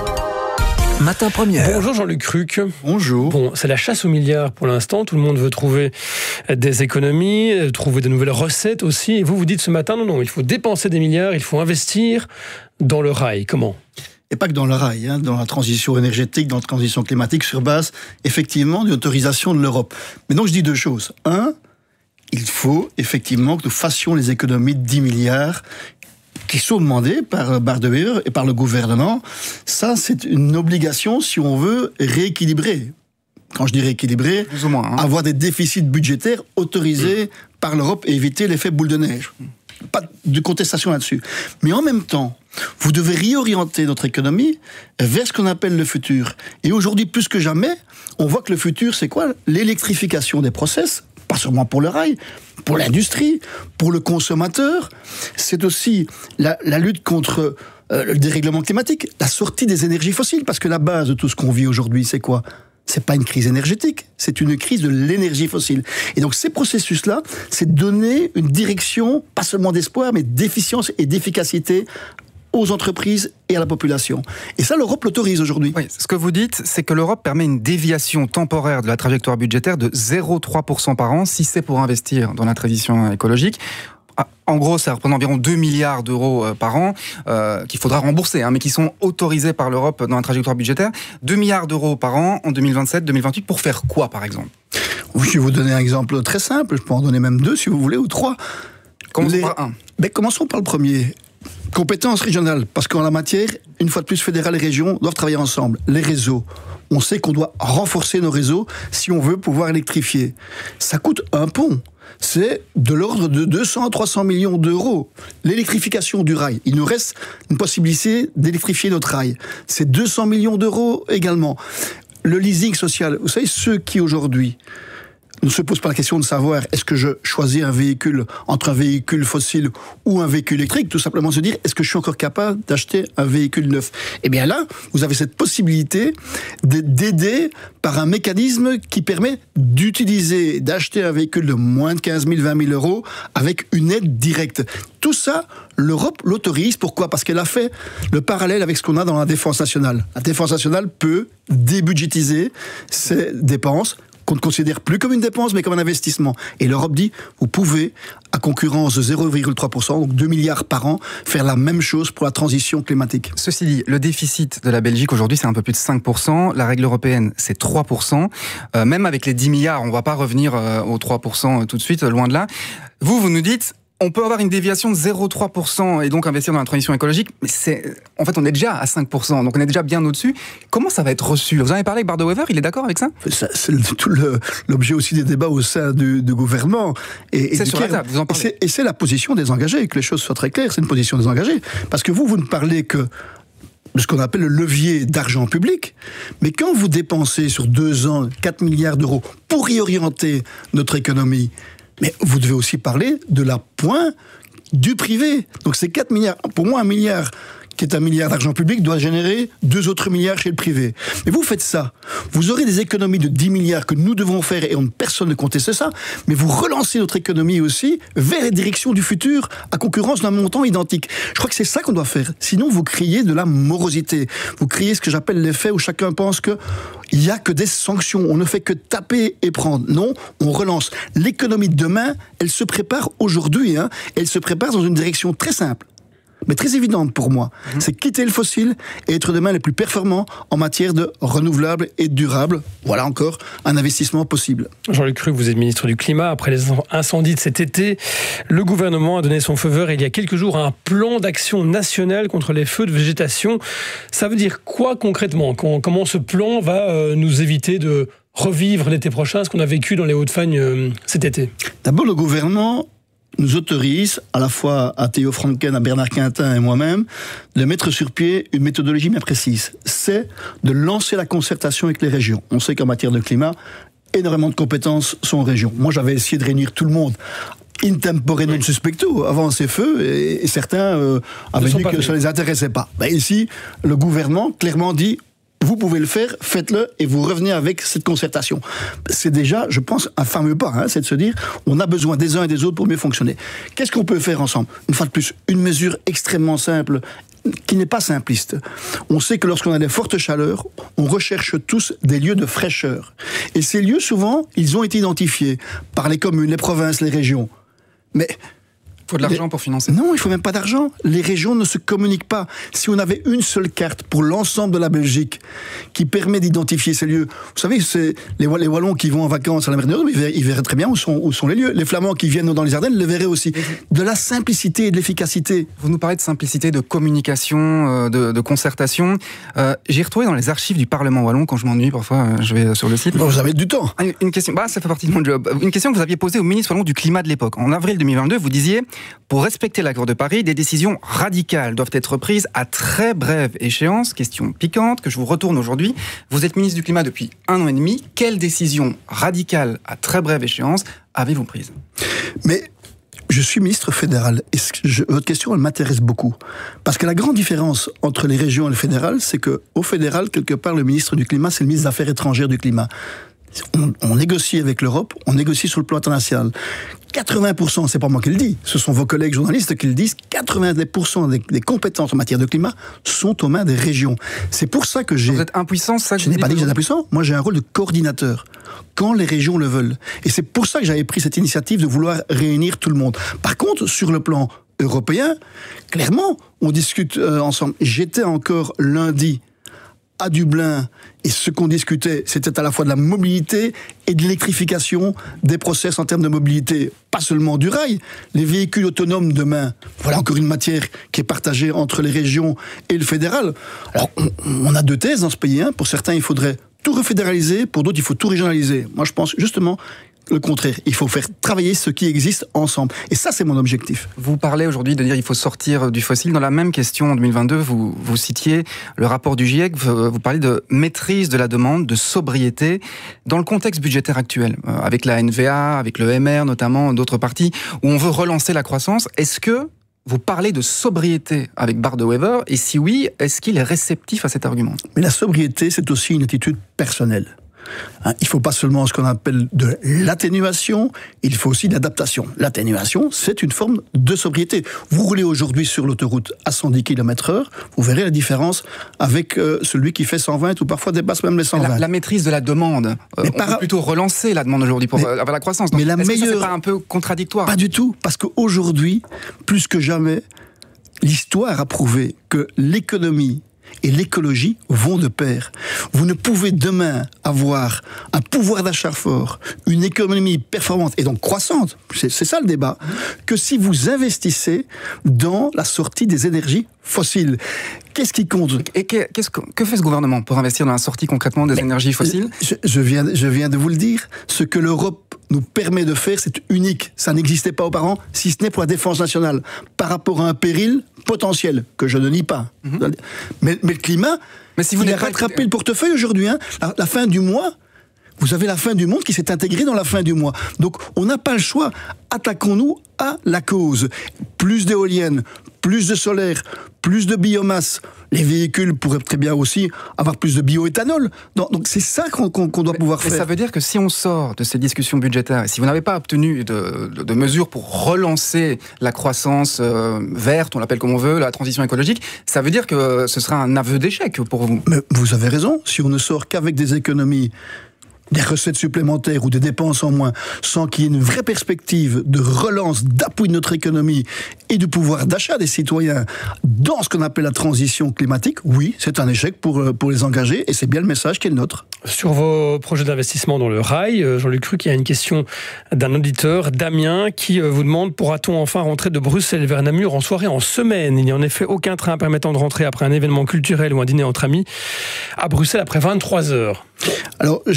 Matin première. Bonjour Jean-Luc Cruc. Bonjour. Bon, c'est la chasse aux milliards pour l'instant. Tout le monde veut trouver des économies, trouver de nouvelles recettes aussi. Et vous, vous dites ce matin, non, non, il faut dépenser des milliards, il faut investir dans le rail. Comment ? Et pas que dans le rail, hein, dans la transition énergétique, dans la transition climatique, sur base, effectivement, d'une autorisation de l'Europe. Mais donc, je dis deux choses. Un, il faut effectivement que nous fassions les économies de dix milliards qui sont demandées par Bart De Wever et par le gouvernement. Ça, c'est une obligation si on veut rééquilibrer. Quand je dis rééquilibrer, plus ou moins, hein. Avoir des déficits budgétaires autorisés mmh. par l'Europe et éviter l'effet boule de neige. Pas de contestation là-dessus. Mais en même temps, vous devez réorienter notre économie vers ce qu'on appelle le futur. Et aujourd'hui, plus que jamais, on voit que le futur, c'est quoi ? L'électrification des process, pas seulement pour le rail, pour l'industrie, pour le consommateur. C'est aussi la, la lutte contre euh, le dérèglement climatique, la sortie des énergies fossiles, parce que la base de tout ce qu'on vit aujourd'hui, c'est quoi ? C'est pas une crise énergétique, c'est une crise de l'énergie fossile. Et donc ces processus-là, c'est donner une direction, pas seulement d'espoir, mais d'efficience et d'efficacité aux entreprises et à la population. Et ça, l'Europe l'autorise aujourd'hui. Oui, ce que vous dites, c'est que l'Europe permet une déviation temporaire de la trajectoire budgétaire de zéro virgule trois pour cent par an, si c'est pour investir dans la transition écologique. En gros, ça représente environ deux milliards d'euros par an euh, qu'il faudra rembourser, hein, mais qui sont autorisés par l'Europe dans la trajectoire budgétaire. deux milliards d'euros par an en deux mille vingt-sept deux mille vingt-huit, pour faire quoi, par exemple ? Oui, je vais vous donner un exemple très simple. Je peux en donner même deux, si vous voulez, ou trois. Commençons Les... par un. Mais commençons par le premier. Compétences régionales, parce qu'en la matière, une fois de plus, fédéral et région doivent travailler ensemble. Les réseaux. On sait qu'on doit renforcer nos réseaux si on veut pouvoir électrifier. Ça coûte un pont. C'est de l'ordre de deux cents à trois cents millions d'euros. L'électrification du rail. Il nous reste une possibilité d'électrifier notre rail. C'est deux cents millions d'euros également. Le leasing social. Vous savez, ceux qui aujourd'hui ne se posent pas la question de savoir est-ce que je choisis un véhicule entre un véhicule fossile ou un véhicule électrique, tout simplement se dire est-ce que je suis encore capable d'acheter un véhicule neuf ? Eh bien là, vous avez cette possibilité d'aider par un mécanisme qui permet d'utiliser, d'acheter un véhicule de moins de quinze mille, vingt mille euros avec une aide directe. Tout ça, l'Europe l'autorise. Pourquoi ? Parce qu'elle a fait le parallèle avec ce qu'on a dans la défense nationale. La défense nationale peut débudgétiser ses dépenses, qu'on ne considère plus comme une dépense, mais comme un investissement. Et l'Europe dit, vous pouvez, à concurrence de zéro virgule trois pour cent, donc deux milliards par an, faire la même chose pour la transition climatique. Ceci dit, le déficit de la Belgique aujourd'hui, c'est un peu plus de cinq pour cent. La règle européenne, c'est trois pour cent. Euh, même avec les dix milliards, on ne va pas revenir euh, aux trois pour cent tout de suite, loin de là. Vous, vous nous dites, on peut avoir une déviation de zéro virgule trois pour cent et donc investir dans la transition écologique, mais c'est, en fait, on est déjà à cinq pour cent, donc on est déjà bien au-dessus. Comment ça va être reçu ? Vous en avez parlé avec Bart De Wever, il est d'accord avec ça ? ça C'est tout le, l'objet aussi des débats au sein du, du gouvernement. Et, c'est et sur la table, vous en parlez. Et c'est, et c'est la position des engagés, que les choses soient très claires, c'est une position des engagés. Parce que vous, vous ne parlez que de ce qu'on appelle le levier d'argent public, mais quand vous dépensez sur deux ans quatre milliards d'euros pour réorienter notre économie, mais vous devez aussi parler de la pointe du privé. Donc c'est quatre milliards. Pour moi, un milliard qui est un milliard d'argent public doit générer deux autres milliards chez le privé. Mais vous faites ça. Vous aurez des économies de dix milliards que nous devons faire et on, personne ne conteste ça. Mais vous relancez notre économie aussi vers les directions du futur à concurrence d'un montant identique. Je crois que c'est ça qu'on doit faire. Sinon, vous créez de la morosité. Vous créez ce que j'appelle l'effet où chacun pense que il n'y a que des sanctions. On ne fait que taper et prendre. Non, on relance. L'économie de demain, elle se prépare aujourd'hui. Hein. Elle se prépare dans une direction très simple, mais très évidente pour moi. Mmh. C'est quitter le fossile et être demain les plus performants en matière de renouvelables et de durables. Voilà encore un investissement possible. Jean-Luc Cruc, vous êtes ministre du Climat. Après les incendies de cet été, le gouvernement a donné son feu vert il y a quelques jours à un plan d'action national contre les feux de végétation. Ça veut dire quoi concrètement ? Comment ce plan va nous éviter de revivre l'été prochain ce qu'on a vécu dans les Hauts-de-Fagne euh, cet été? D'abord, le gouvernement nous autorise, à la fois à Théo Franken, à Bernard Quintin et moi-même, de mettre sur pied une méthodologie bien précise. C'est de lancer la concertation avec les régions. On sait qu'en matière de climat, énormément de compétences sont en région. Moi, j'avais essayé de réunir tout le monde in tempore non suspecto, avant ces feux, et, et certains euh, avaient dit que venus. Ça ne les intéressait pas. Ben, ici, le gouvernement clairement dit: vous pouvez le faire, faites-le, et vous revenez avec cette concertation. C'est déjà, je pense, un fameux pas, hein, c'est de se dire, on a besoin des uns et des autres pour mieux fonctionner. Qu'est-ce qu'on peut faire ensemble? Une fois de plus, une mesure extrêmement simple, qui n'est pas simpliste. On sait que lorsqu'on a des fortes chaleurs, on recherche tous des lieux de fraîcheur. Et ces lieux, souvent, ils ont été identifiés par les communes, les provinces, les régions. Mais il faut de l'argent pour financer. Non, il ne faut même pas d'argent. Les régions ne se communiquent pas. Si on avait une seule carte pour l'ensemble de la Belgique qui permet d'identifier ces lieux, vous savez, c'est les, les Wallons qui vont en vacances à la mer du Nord, ils verraient, ils verraient très bien où sont, où sont les lieux. Les Flamands qui viennent dans les Ardennes le verraient aussi. De la simplicité et de l'efficacité. Vous nous parlez de simplicité, de communication, de, de concertation. Euh, j'ai retrouvé dans les archives du Parlement Wallon, quand je m'ennuie, parfois je vais sur le site. Bon, vous avez du temps. Une, une question, bah, ça fait partie de mon job. Une question que vous aviez posée au ministre Wallon du Climat de l'époque. En avril deux mille vingt-deux, vous disiez: pour respecter l'accord de Paris, des décisions radicales doivent être prises à très brève échéance. Question piquante que je vous retourne aujourd'hui. Vous êtes ministre du Climat depuis un an et demi. Quelles décisions radicales à très brève échéance avez-vous prises? Mais je suis ministre fédéral et je, votre question, elle m'intéresse beaucoup. Parce que la grande différence entre les régions et le fédéral, c'est qu'au fédéral, quelque part, le ministre du Climat, c'est le ministre des Affaires étrangères du Climat. On, on négocie avec l'Europe, on négocie sur le plan international. quatre-vingts pour cent, c'est pas moi qui le dis, ce sont vos collègues journalistes qui le disent, quatre-vingt-dix pour cent des, des compétences en matière de climat sont aux mains des régions. C'est pour ça que j'ai... Vous êtes impuissant, ça? Je n'ai pas dit que j'étais impuissant, moi j'ai un rôle de coordinateur, quand les régions le veulent. Et c'est pour ça que j'avais pris cette initiative de vouloir réunir tout le monde. Par contre, sur le plan européen, clairement, on discute euh, ensemble. J'étais encore lundi à Dublin, et ce qu'on discutait, c'était à la fois de la mobilité et de l'électrification des process en termes de mobilité, pas seulement du rail, les véhicules autonomes demain. Voilà encore une matière qui est partagée entre les régions et le fédéral. Alors, on, on a deux thèses dans ce pays. Hein. Pour certains, il faudrait tout refédéraliser, pour d'autres, il faut tout régionaliser. Moi, je pense justement le contraire. Il faut faire travailler ce qui existe ensemble. Et ça, c'est mon objectif. Vous parlez aujourd'hui de dire qu'il faut sortir du fossile. Dans la même question, en deux mille vingt-deux, vous, vous citiez le rapport du GIEC, vous, vous parlez de maîtrise de la demande, de sobriété. Dans le contexte budgétaire actuel, euh, avec la N V A, avec le M R notamment, d'autres parties, où on veut relancer la croissance, est-ce que vous parlez de sobriété avec Bart de Wever? Et si oui, est-ce qu'il est réceptif à cet argument? Mais la sobriété, c'est aussi une attitude personnelle. Hein, il ne faut pas seulement ce qu'on appelle de l'atténuation, il faut aussi de l'adaptation. L'atténuation, c'est une forme de sobriété. Vous roulez aujourd'hui sur l'autoroute à cent dix kilomètres heure, vous verrez la différence avec euh, celui qui fait cent vingt ou parfois dépasse même les cent vingt. La, la maîtrise de la demande, euh, on par... peut plutôt relancer la demande aujourd'hui pour mais, avoir la croissance. Donc, mais la est-ce meilleure... que ça, c'est pas un peu contradictoire? Pas du tout, parce qu'aujourd'hui, plus que jamais, l'histoire a prouvé que l'économie et l'écologie vont de pair. Vous ne pouvez demain avoir un pouvoir d'achat fort, une économie performante et donc croissante, c'est, c'est ça le débat, que si vous investissez dans la sortie des énergies fossiles. Qu'est-ce qui compte? Et qu'est-ce que, que fait ce gouvernement pour investir dans la sortie concrètement des Mais énergies fossiles? je, je, viens, je viens de vous le dire. Ce que l'Europe nous permet de faire, c'est unique. Ça n'existait pas auparavant, si ce n'est pour la défense nationale, par rapport à un péril potentiel, que je ne nie pas. Mm-hmm. Mais, mais le climat, mais si vous il a rattrapé pas... le portefeuille aujourd'hui. Hein, la, la fin du mois, vous avez la fin du monde qui s'est intégrée dans la fin du mois. Donc, on n'a pas le choix. Attaquons-nous à la cause. Plus d'éoliennes, plus de solaire, plus de biomasse. Les véhicules pourraient très bien aussi avoir plus de bioéthanol. Donc, donc c'est ça qu'on, qu'on, qu'on doit mais, pouvoir mais faire. Ça veut dire que si on sort de ces discussions budgétaires, et si vous n'avez pas obtenu de, de, de mesures pour relancer la croissance euh, verte, on l'appelle comme on veut, la transition écologique, ça veut dire que ce sera un aveu d'échec pour vous. Mais vous avez raison. Si on ne sort qu'avec des économies, des recettes supplémentaires ou des dépenses en moins, sans qu'il y ait une vraie perspective de relance, d'appui de notre économie et du pouvoir d'achat des citoyens dans ce qu'on appelle la transition climatique, oui, c'est un échec pour, pour les engager et c'est bien le message qui est le nôtre. Sur vos projets d'investissement dans le rail, Jean-Luc Cruc, il y a une question d'un auditeur, Damien, qui vous demande: pourra-t-on enfin rentrer de Bruxelles vers Namur en soirée, en semaine? Il n'y a en effet aucun train permettant de rentrer après un événement culturel ou un dîner entre amis à Bruxelles après vingt-trois heures. Alors, j'aimerais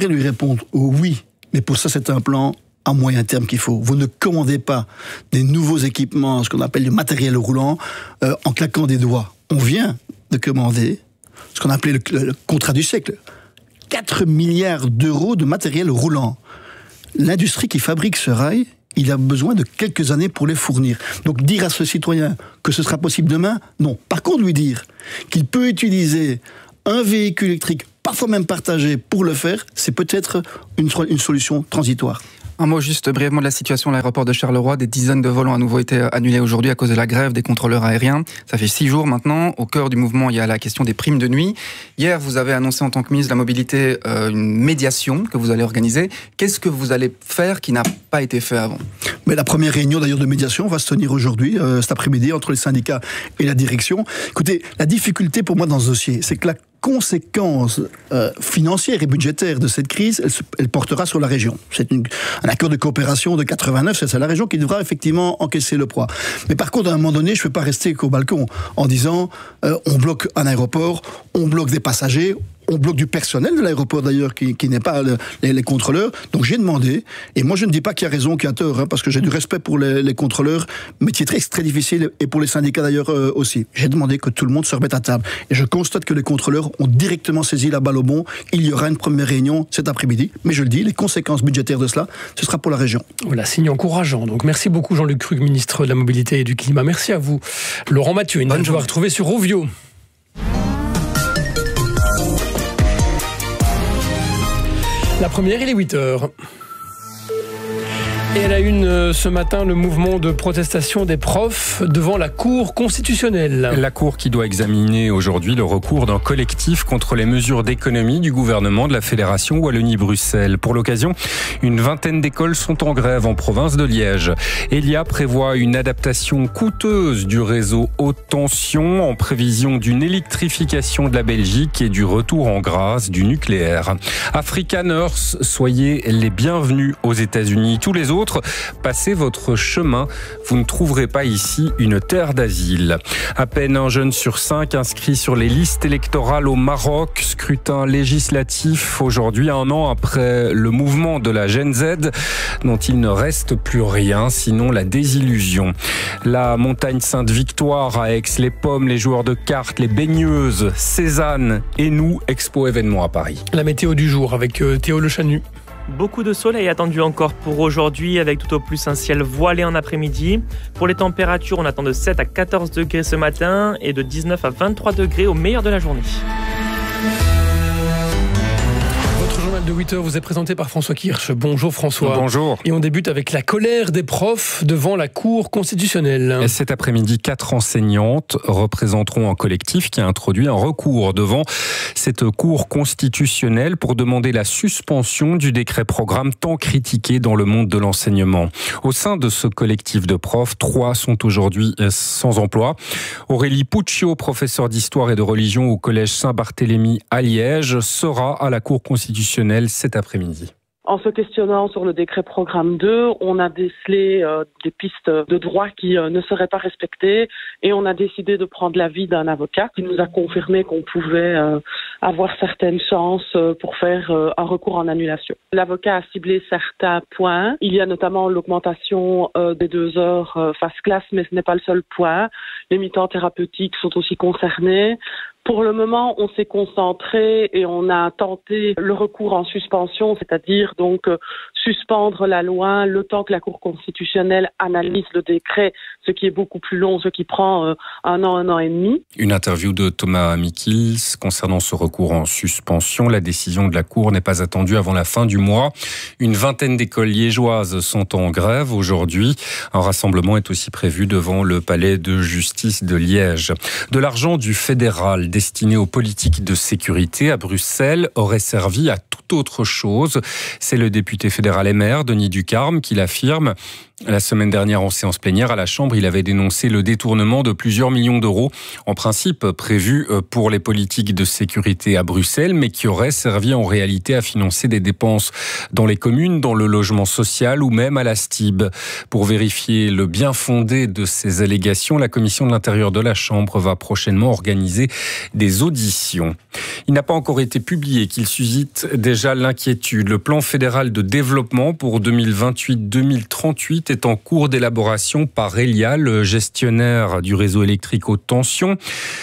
j'aimerais lui répondre oui, mais pour ça, c'est un plan à moyen terme qu'il faut. Vous ne commandez pas des nouveaux équipements, ce qu'on appelle du matériel roulant, euh, en claquant des doigts. On vient de commander ce qu'on appelait le, le, le contrat du siècle. quatre milliards d'euros de matériel roulant. L'industrie qui fabrique ce rail, il a besoin de quelques années pour les fournir. Donc dire à ce citoyen que ce sera possible demain, non. Par contre, lui dire qu'il peut utiliser un véhicule électrique, parfois même partagé, pour le faire, c'est peut-être une, une solution transitoire. Un mot juste brièvement de la situation à l'aéroport de Charleroi. Des dizaines de vols ont à nouveau été annulés aujourd'hui à cause de la grève des contrôleurs aériens. Ça fait six jours maintenant. Au cœur du mouvement, il y a la question des primes de nuit. Hier, vous avez annoncé en tant que ministre de la Mobilité euh, une médiation que vous allez organiser. Qu'est-ce que vous allez faire qui n'a pas été fait avant ? Mais la première réunion d'ailleurs de médiation va se tenir aujourd'hui, euh, cet après-midi, entre les syndicats et la direction. Écoutez, la difficulté pour moi dans ce dossier, c'est que la conséquence euh, financière et budgétaire de cette crise, elle, se, elle portera sur la région. C'est une, un accord de coopération de quatre-vingt-neuf, c'est la région qui devra effectivement encaisser le poids. Mais par contre, à un moment donné, je ne peux pas rester qu'au balcon en disant euh, on bloque un aéroport, on bloque des passagers, on bloque du personnel de l'aéroport d'ailleurs qui, qui n'est pas le, les, les contrôleurs. Donc j'ai demandé, et moi je ne dis pas qu'il y a raison, qu'il y a tort, hein, parce que j'ai du respect pour les, les contrôleurs, métier très, très difficile, et pour les syndicats d'ailleurs euh, aussi. J'ai demandé que tout le monde se remette à table. Et je constate que les contrôleurs ont directement saisi la balle au bon. Il y aura une première réunion cet après-midi, mais je le dis, les conséquences budgétaires de cela, ce sera pour la région. Voilà, signe encourageant. Donc merci beaucoup Jean-Luc Cruc, ministre de la Mobilité et du Climat. Merci à vous. Laurent Mathieu, une bonne journée à retrouver sur Rovio. La première, il est huit heures. Et elle a une ce matin le mouvement de protestation des profs devant la Cour constitutionnelle. La Cour qui doit examiner aujourd'hui le recours d'un collectif contre les mesures d'économie du gouvernement de la Fédération Wallonie-Bruxelles. Pour l'occasion, une vingtaine d'écoles sont en grève en province de Liège. Elia prévoit une adaptation coûteuse du réseau haute tension en prévision d'une électrification de la Belgique et du retour en grâce du nucléaire. Afrikaners, soyez les bienvenus aux États-Unis. Tous les autres, passez votre chemin, vous ne trouverez pas ici une terre d'asile. À peine un jeune sur cinq inscrit sur les listes électorales au Maroc, scrutin législatif aujourd'hui, un an après le mouvement de la Gen Z, dont il ne reste plus rien, sinon la désillusion. La montagne Sainte-Victoire à Aix, les pommes, les joueurs de cartes, les baigneuses, Cézanne et nous, expo événement à Paris. La météo du jour avec Théo Le Chanu. Beaucoup de soleil attendu encore pour aujourd'hui, avec tout au plus un ciel voilé en après-midi. Pour les températures, on attend de sept à quatorze degrés ce matin et de dix-neuf à vingt-trois degrés au meilleur de la journée. De huit heures vous est présenté par François Kirsch. Bonjour François. Bonjour. Et on débute avec la colère des profs devant la Cour constitutionnelle. Et cet après-midi, quatre enseignantes représenteront un collectif qui a introduit un recours devant cette Cour constitutionnelle pour demander la suspension du décret programme tant critiqué dans le monde de l'enseignement. Au sein de ce collectif de profs, trois sont aujourd'hui sans emploi. Aurélie Puccio, professeure d'histoire et de religion au collège Saint-Barthélemy à Liège, sera à la Cour constitutionnelle cet après-midi. En se questionnant sur le décret programme deux, on a décelé euh, des pistes de droit qui euh, ne seraient pas respectées et on a décidé de prendre l'avis d'un avocat qui nous a confirmé qu'on pouvait euh, avoir certaines chances euh, pour faire euh, un recours en annulation. L'avocat a ciblé certains points. Il y a notamment l'augmentation euh, des deux heures euh, face classe, mais ce n'est pas le seul point. Les mi-temps thérapeutiques sont aussi concernés. Pour le moment, on s'est concentré et on a tenté le recours en suspension, c'est-à-dire donc euh, suspendre la loi le temps que la Cour constitutionnelle analyse le décret, ce qui est beaucoup plus long, ce qui prend euh, un an, un an et demi. Une interview de Thomas Mikils concernant ce recours en suspension. La décision de la Cour n'est pas attendue avant la fin du mois. Une vingtaine d'écoles liégeoises sont en grève aujourd'hui. Un rassemblement est aussi prévu devant le palais de justice de Liège. De l'argent du fédéral destiné aux politiques de sécurité à Bruxelles aurait servi à toute autre chose. C'est le député fédéral M R, Denis Ducarme, qui l'affirme. La semaine dernière, en séance plénière à la Chambre, il avait dénoncé le détournement de plusieurs millions d'euros, en principe prévus pour les politiques de sécurité à Bruxelles, mais qui auraient servi en réalité à financer des dépenses dans les communes, dans le logement social ou même à la S T I B. Pour vérifier le bien fondé de ces allégations, la Commission de l'Intérieur de la Chambre va prochainement organiser des auditions. Il n'a pas encore été publié qu'il suscite déjà l'inquiétude. Le plan fédéral de développement pour deux mille vingt-huit deux mille trente-huit est en cours d'élaboration par Elia, le gestionnaire du réseau électrique haute tension.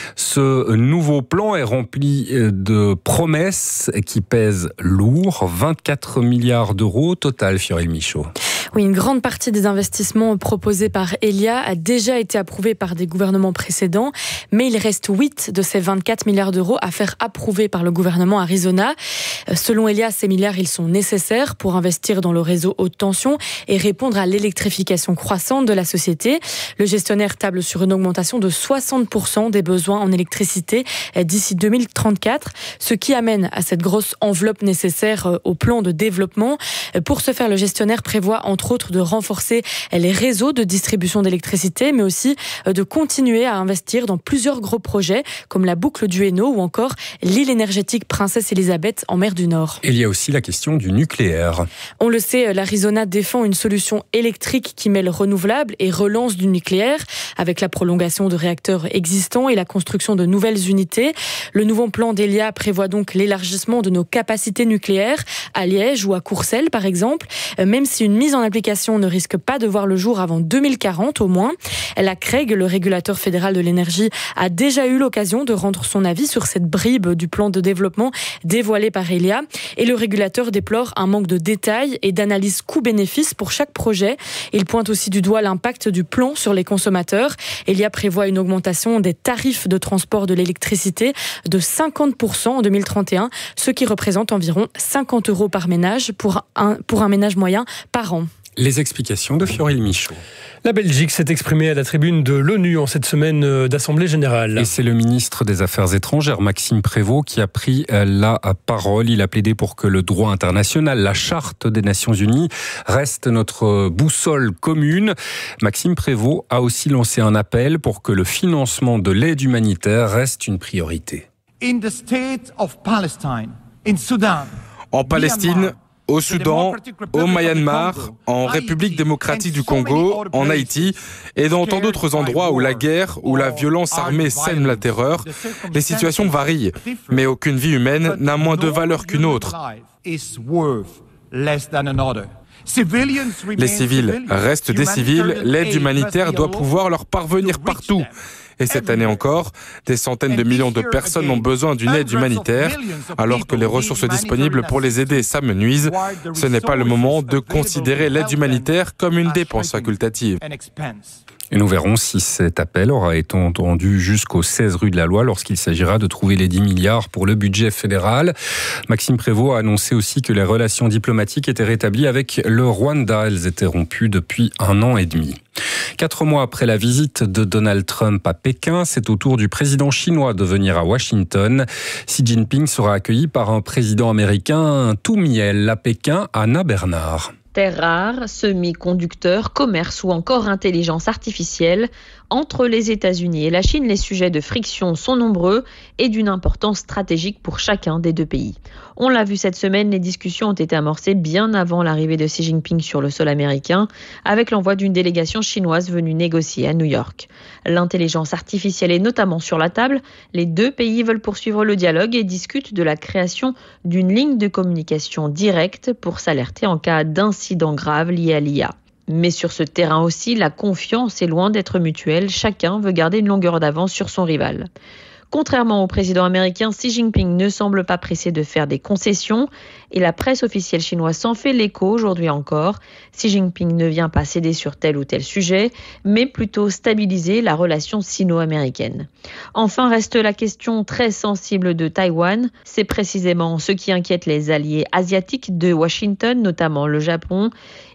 Ce nouveau plan est rempli de promesses qui pèsent lourd, vingt-quatre milliards d'euros au total, Fiorel Michaud. Oui, une grande partie des investissements proposés par Elia a déjà été approuvée par des gouvernements précédents, mais il reste huit de ces vingt-quatre milliards d'euros à faire approuver par le gouvernement Arizona. Selon Elia, ces milliards, ils sont nécessaires pour investir dans le réseau haute tension et répondre à l'électrification croissante de la société. Le gestionnaire table sur une augmentation de soixante pour cent des besoins en électricité d'ici deux mille trente-quatre, ce qui amène à cette grosse enveloppe nécessaire au plan de développement. Pour ce faire, le gestionnaire prévoit en entre autres de renforcer les réseaux de distribution d'électricité, mais aussi de continuer à investir dans plusieurs gros projets comme la boucle du Hainaut ou encore l'île énergétique Princesse Elisabeth en mer du Nord. Il y a aussi la question du nucléaire. On le sait, l'Arizona défend une solution électrique qui mêle renouvelable et relance du nucléaire avec la prolongation de réacteurs existants et la construction de nouvelles unités. Le nouveau plan d'Elia prévoit donc l'élargissement de nos capacités nucléaires à Liège ou à Courcelles par exemple, même si une mise en application ne risque pas de voir le jour avant deux mille quarante au moins. La C R E G, le régulateur fédéral de l'énergie, a déjà eu l'occasion de rendre son avis sur cette bribe du plan de développement dévoilé par Elia. Et le régulateur déplore un manque de détails et d'analyse coût-bénéfice pour chaque projet. Il pointe aussi du doigt l'impact du plan sur les consommateurs. Elia prévoit une augmentation des tarifs de transport de l'électricité de cinquante pour cent en deux mille trente et un, ce qui représente environ cinquante euros par ménage pour un, pour un ménage moyen par an. Les explications de Fiorel Michaud. La Belgique s'est exprimée à la tribune de l'ONU en cette semaine d'Assemblée générale. Et c'est le ministre des Affaires étrangères, Maxime Prévost, qui a pris la parole. Il a plaidé pour que le droit international, la Charte des Nations Unies, reste notre boussole commune. Maxime Prévost a aussi lancé un appel pour que le financement de l'aide humanitaire reste une priorité. In the state of Palestine, in Sudan, en Palestine, au Soudan, au Myanmar, en République démocratique du Congo, en Haïti et dans tant d'autres endroits où la guerre ou la violence armée sème la terreur, les situations varient, mais aucune vie humaine n'a moins de valeur qu'une autre. Les civils restent des civils, l'aide humanitaire doit pouvoir leur parvenir partout. Et cette année encore, des centaines de millions de personnes ont besoin d'une aide humanitaire, alors que les ressources disponibles pour les aider s'amenuisent. Ce n'est pas le moment de considérer l'aide humanitaire comme une dépense facultative. Et nous verrons si cet appel aura été entendu jusqu'au seize rue de la Loi lorsqu'il s'agira de trouver les dix milliards pour le budget fédéral. Maxime Prévost a annoncé aussi que les relations diplomatiques étaient rétablies avec le Rwanda. Elles étaient rompues depuis un an et demi. Quatre mois après la visite de Donald Trump à Pékin, c'est au tour du président chinois de venir à Washington. Xi Jinping sera accueilli par un président américain tout miel à Pékin, Anna Bernard. Terres rares, semi-conducteurs, commerce ou encore intelligence artificielle. Entre les États-Unis et la Chine, les sujets de friction sont nombreux et d'une importance stratégique pour chacun des deux pays. On l'a vu cette semaine, les discussions ont été amorcées bien avant l'arrivée de Xi Jinping sur le sol américain, avec l'envoi d'une délégation chinoise venue négocier à New York. L'intelligence artificielle est notamment sur la table. Les deux pays veulent poursuivre le dialogue et discutent de la création d'une ligne de communication directe pour s'alerter en cas d'incident grave lié à l'I A. Mais sur ce terrain aussi, la confiance est loin d'être mutuelle. Chacun veut garder une longueur d'avance sur son rival. Contrairement au président américain, Xi Jinping ne semble pas pressé de faire des concessions et la presse officielle chinoise s'en fait l'écho aujourd'hui encore. Xi Jinping ne vient pas céder sur tel ou tel sujet, mais plutôt stabiliser la relation sino-américaine. Enfin reste la question très sensible de Taïwan. C'est précisément ce qui inquiète les alliés asiatiques de Washington, notamment le Japon.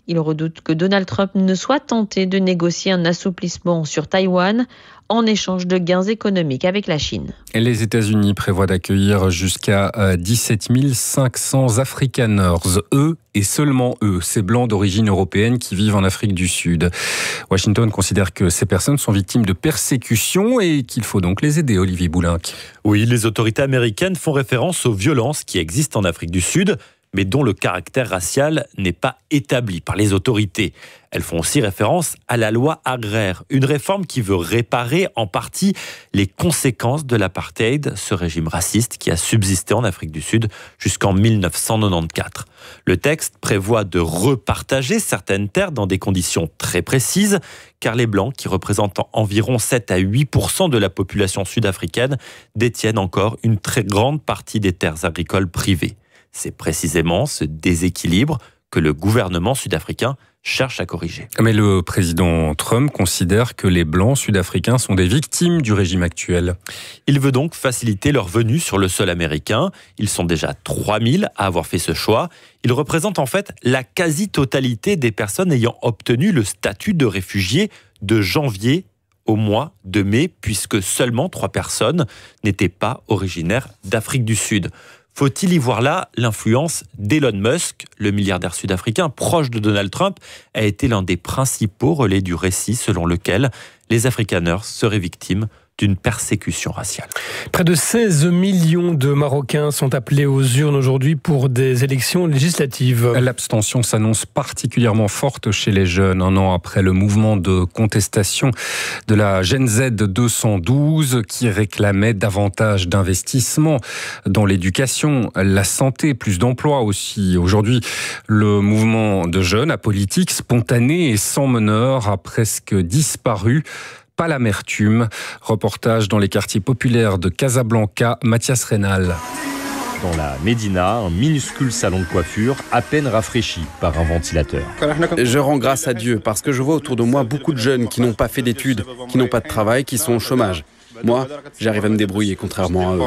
Il redoute que Donald Trump ne soit tenté de négocier un assouplissement sur Taïwan en échange de gains économiques avec la Chine. Les États-Unis prévoient d'accueillir jusqu'à dix-sept mille cinq cents Afrikaners, eux et seulement eux, ces blancs d'origine européenne qui vivent en Afrique du Sud. Washington considère que ces personnes sont victimes de persécutions et qu'il faut donc les aider, Olivier Boulinc. Oui, les autorités américaines font référence aux violences qui existent en Afrique du Sud, mais dont le caractère racial n'est pas établi par les autorités. Elles font aussi référence à la loi agraire, une réforme qui veut réparer en partie les conséquences de l'apartheid, ce régime raciste qui a subsisté en Afrique du Sud jusqu'en mille neuf cent quatre-vingt-quatorze. Le texte prévoit de repartager certaines terres dans des conditions très précises, car les Blancs, qui représentent environ sept à huit pour cent de la population sud-africaine, détiennent encore une très grande partie des terres agricoles privées. C'est précisément ce déséquilibre que le gouvernement sud-africain cherche à corriger. Mais le président Trump considère que les Blancs sud-africains sont des victimes du régime actuel. Il veut donc faciliter leur venue sur le sol américain. Ils sont déjà trois mille à avoir fait ce choix. Ils représentent en fait la quasi-totalité des personnes ayant obtenu le statut de réfugié de janvier au mois de mai, puisque seulement trois personnes n'étaient pas originaires d'Afrique du Sud. Faut-il y voir là l'influence d'Elon Musk, le milliardaire sud-africain proche de Donald Trump, a été l'un des principaux relais du récit selon lequel les Afrikaners seraient victimes d'une persécution raciale. Près de seize millions de Marocains sont appelés aux urnes aujourd'hui pour des élections législatives. L'abstention s'annonce particulièrement forte chez les jeunes, un an après le mouvement de contestation de la Gen Z deux cent douze qui réclamait davantage d'investissements dans l'éducation, la santé, plus d'emplois aussi. Aujourd'hui, le mouvement de jeunes apolitique, spontané et sans meneur a presque disparu. Pas l'amertume. Reportage dans les quartiers populaires de Casablanca, Mathias Reynal. Dans la Médina, un minuscule salon de coiffure, à peine rafraîchi par un ventilateur. Je rends grâce à Dieu parce que je vois autour de moi beaucoup de jeunes qui n'ont pas fait d'études, qui n'ont pas de travail, qui sont au chômage. Moi, j'arrive à me débrouiller, contrairement à eux.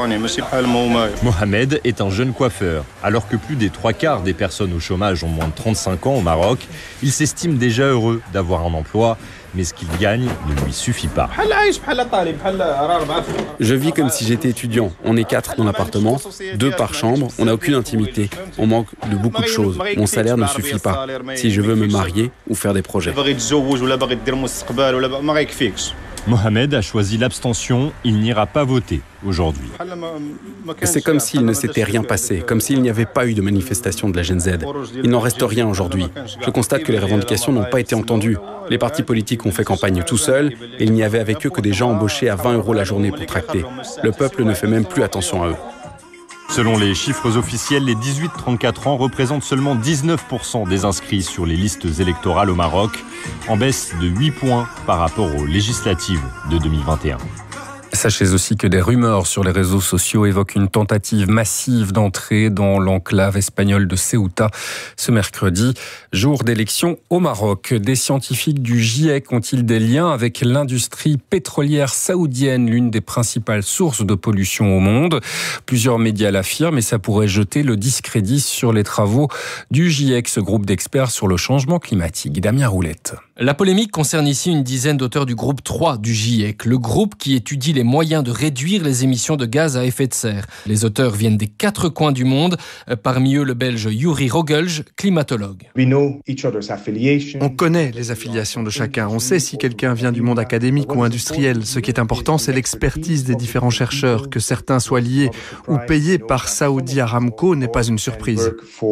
Mohamed est un jeune coiffeur. Alors que plus des trois quarts des personnes au chômage ont moins de trente-cinq ans au Maroc, il s'estime déjà heureux d'avoir un emploi, mais ce qu'il gagne ne lui suffit pas. Je vis comme si j'étais étudiant. On est quatre dans l'appartement, deux par chambre, on n'a aucune intimité. On manque de beaucoup de choses. Mon salaire ne suffit pas si je veux me marier ou faire des projets. Mohamed a choisi l'abstention, il n'ira pas voter aujourd'hui. C'est comme s'il ne s'était rien passé, comme s'il n'y avait pas eu de manifestation de la Gen Z. Il n'en reste rien aujourd'hui. Je constate que les revendications n'ont pas été entendues. Les partis politiques ont fait campagne tout seuls et il n'y avait avec eux que des gens embauchés à vingt euros la journée pour tracter. Le peuple ne fait même plus attention à eux. Selon les chiffres officiels, les dix-huit à trente-quatre ans représentent seulement dix-neuf pour cent des inscrits sur les listes électorales au Maroc, en baisse de huit points par rapport aux législatives de deux mille vingt et un. Sachez aussi que des rumeurs sur les réseaux sociaux évoquent une tentative massive d'entrée dans l'enclave espagnole de Ceuta ce mercredi, jour d'élection au Maroc. Des scientifiques du GIEC ont-ils des liens avec l'industrie pétrolière saoudienne, l'une des principales sources de pollution au monde? Plusieurs médias l'affirment et ça pourrait jeter le discrédit sur les travaux du GIEC, ce groupe d'experts sur le changement climatique. Damien Roulette. La polémique concerne ici une dizaine d'auteurs du groupe trois du GIEC, le groupe qui étudie les moyens de réduire les émissions de gaz à effet de serre. Les auteurs viennent des quatre coins du monde, parmi eux le Belge Yuri Rogelj, climatologue. On connaît les affiliations de chacun, on sait si quelqu'un vient du monde académique ou industriel. Ce qui est important, c'est l'expertise des différents chercheurs. Que certains soient liés ou payés par Saudi Aramco n'est pas une surprise.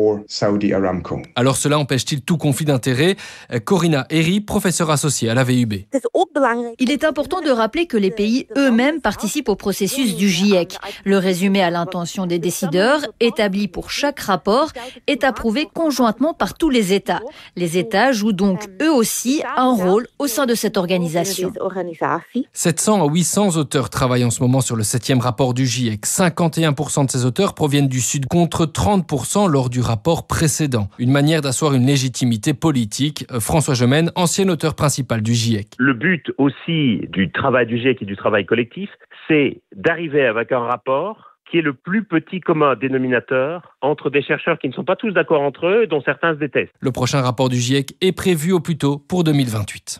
Alors cela empêche-t-il tout conflit d'intérêts? Corinna Herry, professeure associée à la V U B. Il est important de rappeler que les pays eux-mêmes participent au processus du GIEC. Le résumé à l'intention des décideurs, établi pour chaque rapport, est approuvé conjointement par tous les États. Les États jouent donc eux aussi un rôle au sein de cette organisation. sept cents à huit cents auteurs travaillent en ce moment sur le septième rapport du GIEC. cinquante et un pour cent de ces auteurs proviennent du Sud, contre trente pour cent lors du rapport précédent. Une manière d'asseoir une légitimité politique. François Gemène, ancien auteur principal du GIEC. Le but aussi du travail du GIEC et du travail collectif, c'est d'arriver avec un rapport qui est le plus petit commun dénominateur entre des chercheurs qui ne sont pas tous d'accord entre eux, dont certains se détestent. Le prochain rapport du GIEC est prévu au plus tôt pour deux mille vingt-huit.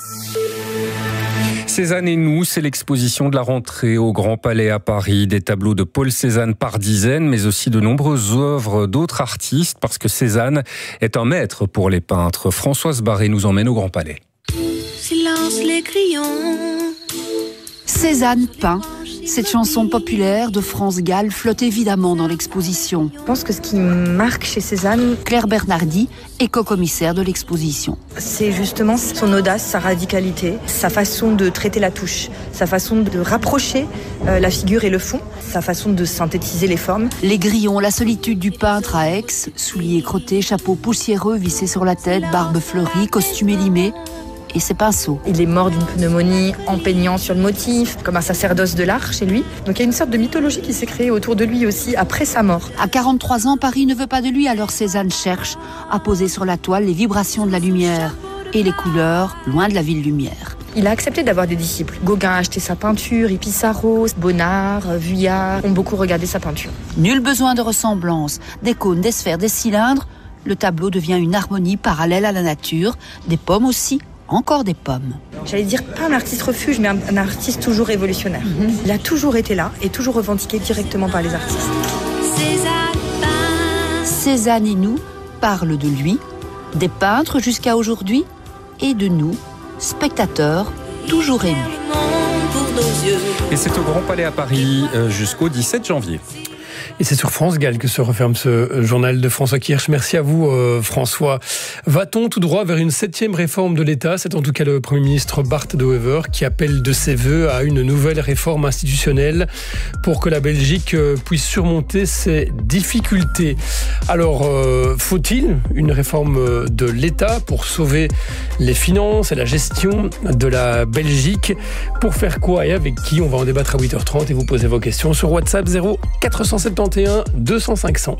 Cézanne et nous, c'est l'exposition de la rentrée au Grand Palais à Paris. Des tableaux de Paul Cézanne par dizaines, mais aussi de nombreuses œuvres d'autres artistes, parce que Cézanne est un maître pour les peintres. Françoise Barré nous emmène au Grand Palais. Silence les crayons. Cézanne peint. Cette chanson populaire de France Gall flotte évidemment dans l'exposition. Je pense que ce qui marque chez Cézanne, Claire Bernardi, éco-commissaire de l'exposition. C'est justement son audace, sa radicalité, sa façon de traiter la touche, sa façon de rapprocher euh, la figure et le fond, sa façon de synthétiser les formes. Les grillons, la solitude du peintre à Aix, souliers crottés, chapeau poussiéreux vissé sur la tête, barbe fleurie, costume élimé. Et ses pinceaux. Il est mort d'une pneumonie en peignant sur le motif, comme un sacerdoce de l'art chez lui. Donc il y a une sorte de mythologie qui s'est créée autour de lui aussi après sa mort. À quarante-trois ans, Paris ne veut pas de lui, alors Cézanne cherche à poser sur la toile les vibrations de la lumière et les couleurs, loin de la ville lumière. Il a accepté d'avoir des disciples. Gauguin a acheté sa peinture, et Pissarro, Bonnard, Vuillard ont beaucoup regardé sa peinture. Nul besoin de ressemblance. Des cônes, des sphères, des cylindres. Le tableau devient une harmonie parallèle à la nature. Des pommes aussi. Encore des pommes. J'allais dire pas un artiste refuge, mais un, un artiste toujours révolutionnaire. Mm-hmm. Il a toujours été là et toujours revendiqué directement par les artistes. Cézanne et nous parlent de lui, des peintres jusqu'à aujourd'hui, et de nous, spectateurs, toujours émus. Et c'est au Grand Palais à Paris jusqu'au dix-sept janvier. Et c'est sur France Gall que se referme ce journal de François Kirsch. Merci à vous, euh, François. Va-t-on tout droit vers une septième réforme de l'État ? C'est en tout cas le Premier ministre Bart De Wever qui appelle de ses voeux à une nouvelle réforme institutionnelle pour que la Belgique puisse surmonter ses difficultés. Alors, euh, faut-il une réforme de l'État pour sauver les finances et la gestion de la Belgique ? Pour faire quoi et avec qui ? On va en débattre à huit heures trente et vous posez vos questions sur WhatsApp zéro quatre cent soixante et un deux cents cinq cents.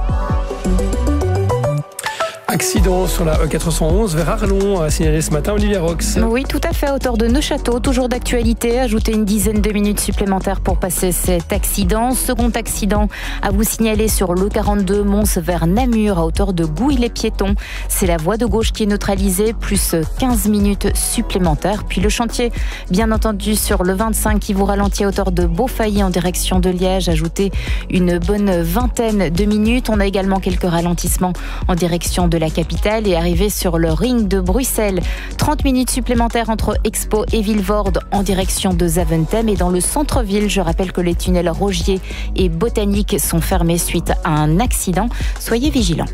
Accident sur la E quatre cent onze vers Arlon, a signalé ce matin Olivia Rox. Oui, tout à fait, à hauteur de Neufchâteau, toujours d'actualité. Ajoutez une dizaine de minutes supplémentaires pour passer cet accident. Second accident à vous signaler sur l'E quarante-deux, Mons vers Namur, à hauteur de Gouy-les-Piétons. C'est la voie de gauche qui est neutralisée, plus quinze minutes supplémentaires. Puis le chantier, bien entendu, sur le vingt-cinq qui vous ralentit à hauteur de Beaufailly en direction de Liège. Ajoutez une bonne vingtaine de minutes. On a également quelques ralentissements en direction de la capitale et arrivé sur le ring de Bruxelles. trente minutes supplémentaires entre Expo et Vilvoorde en direction de Zaventem. Et dans le centre-ville, je rappelle que les tunnels Rogier et Botanique sont fermés suite à un accident. Soyez vigilants.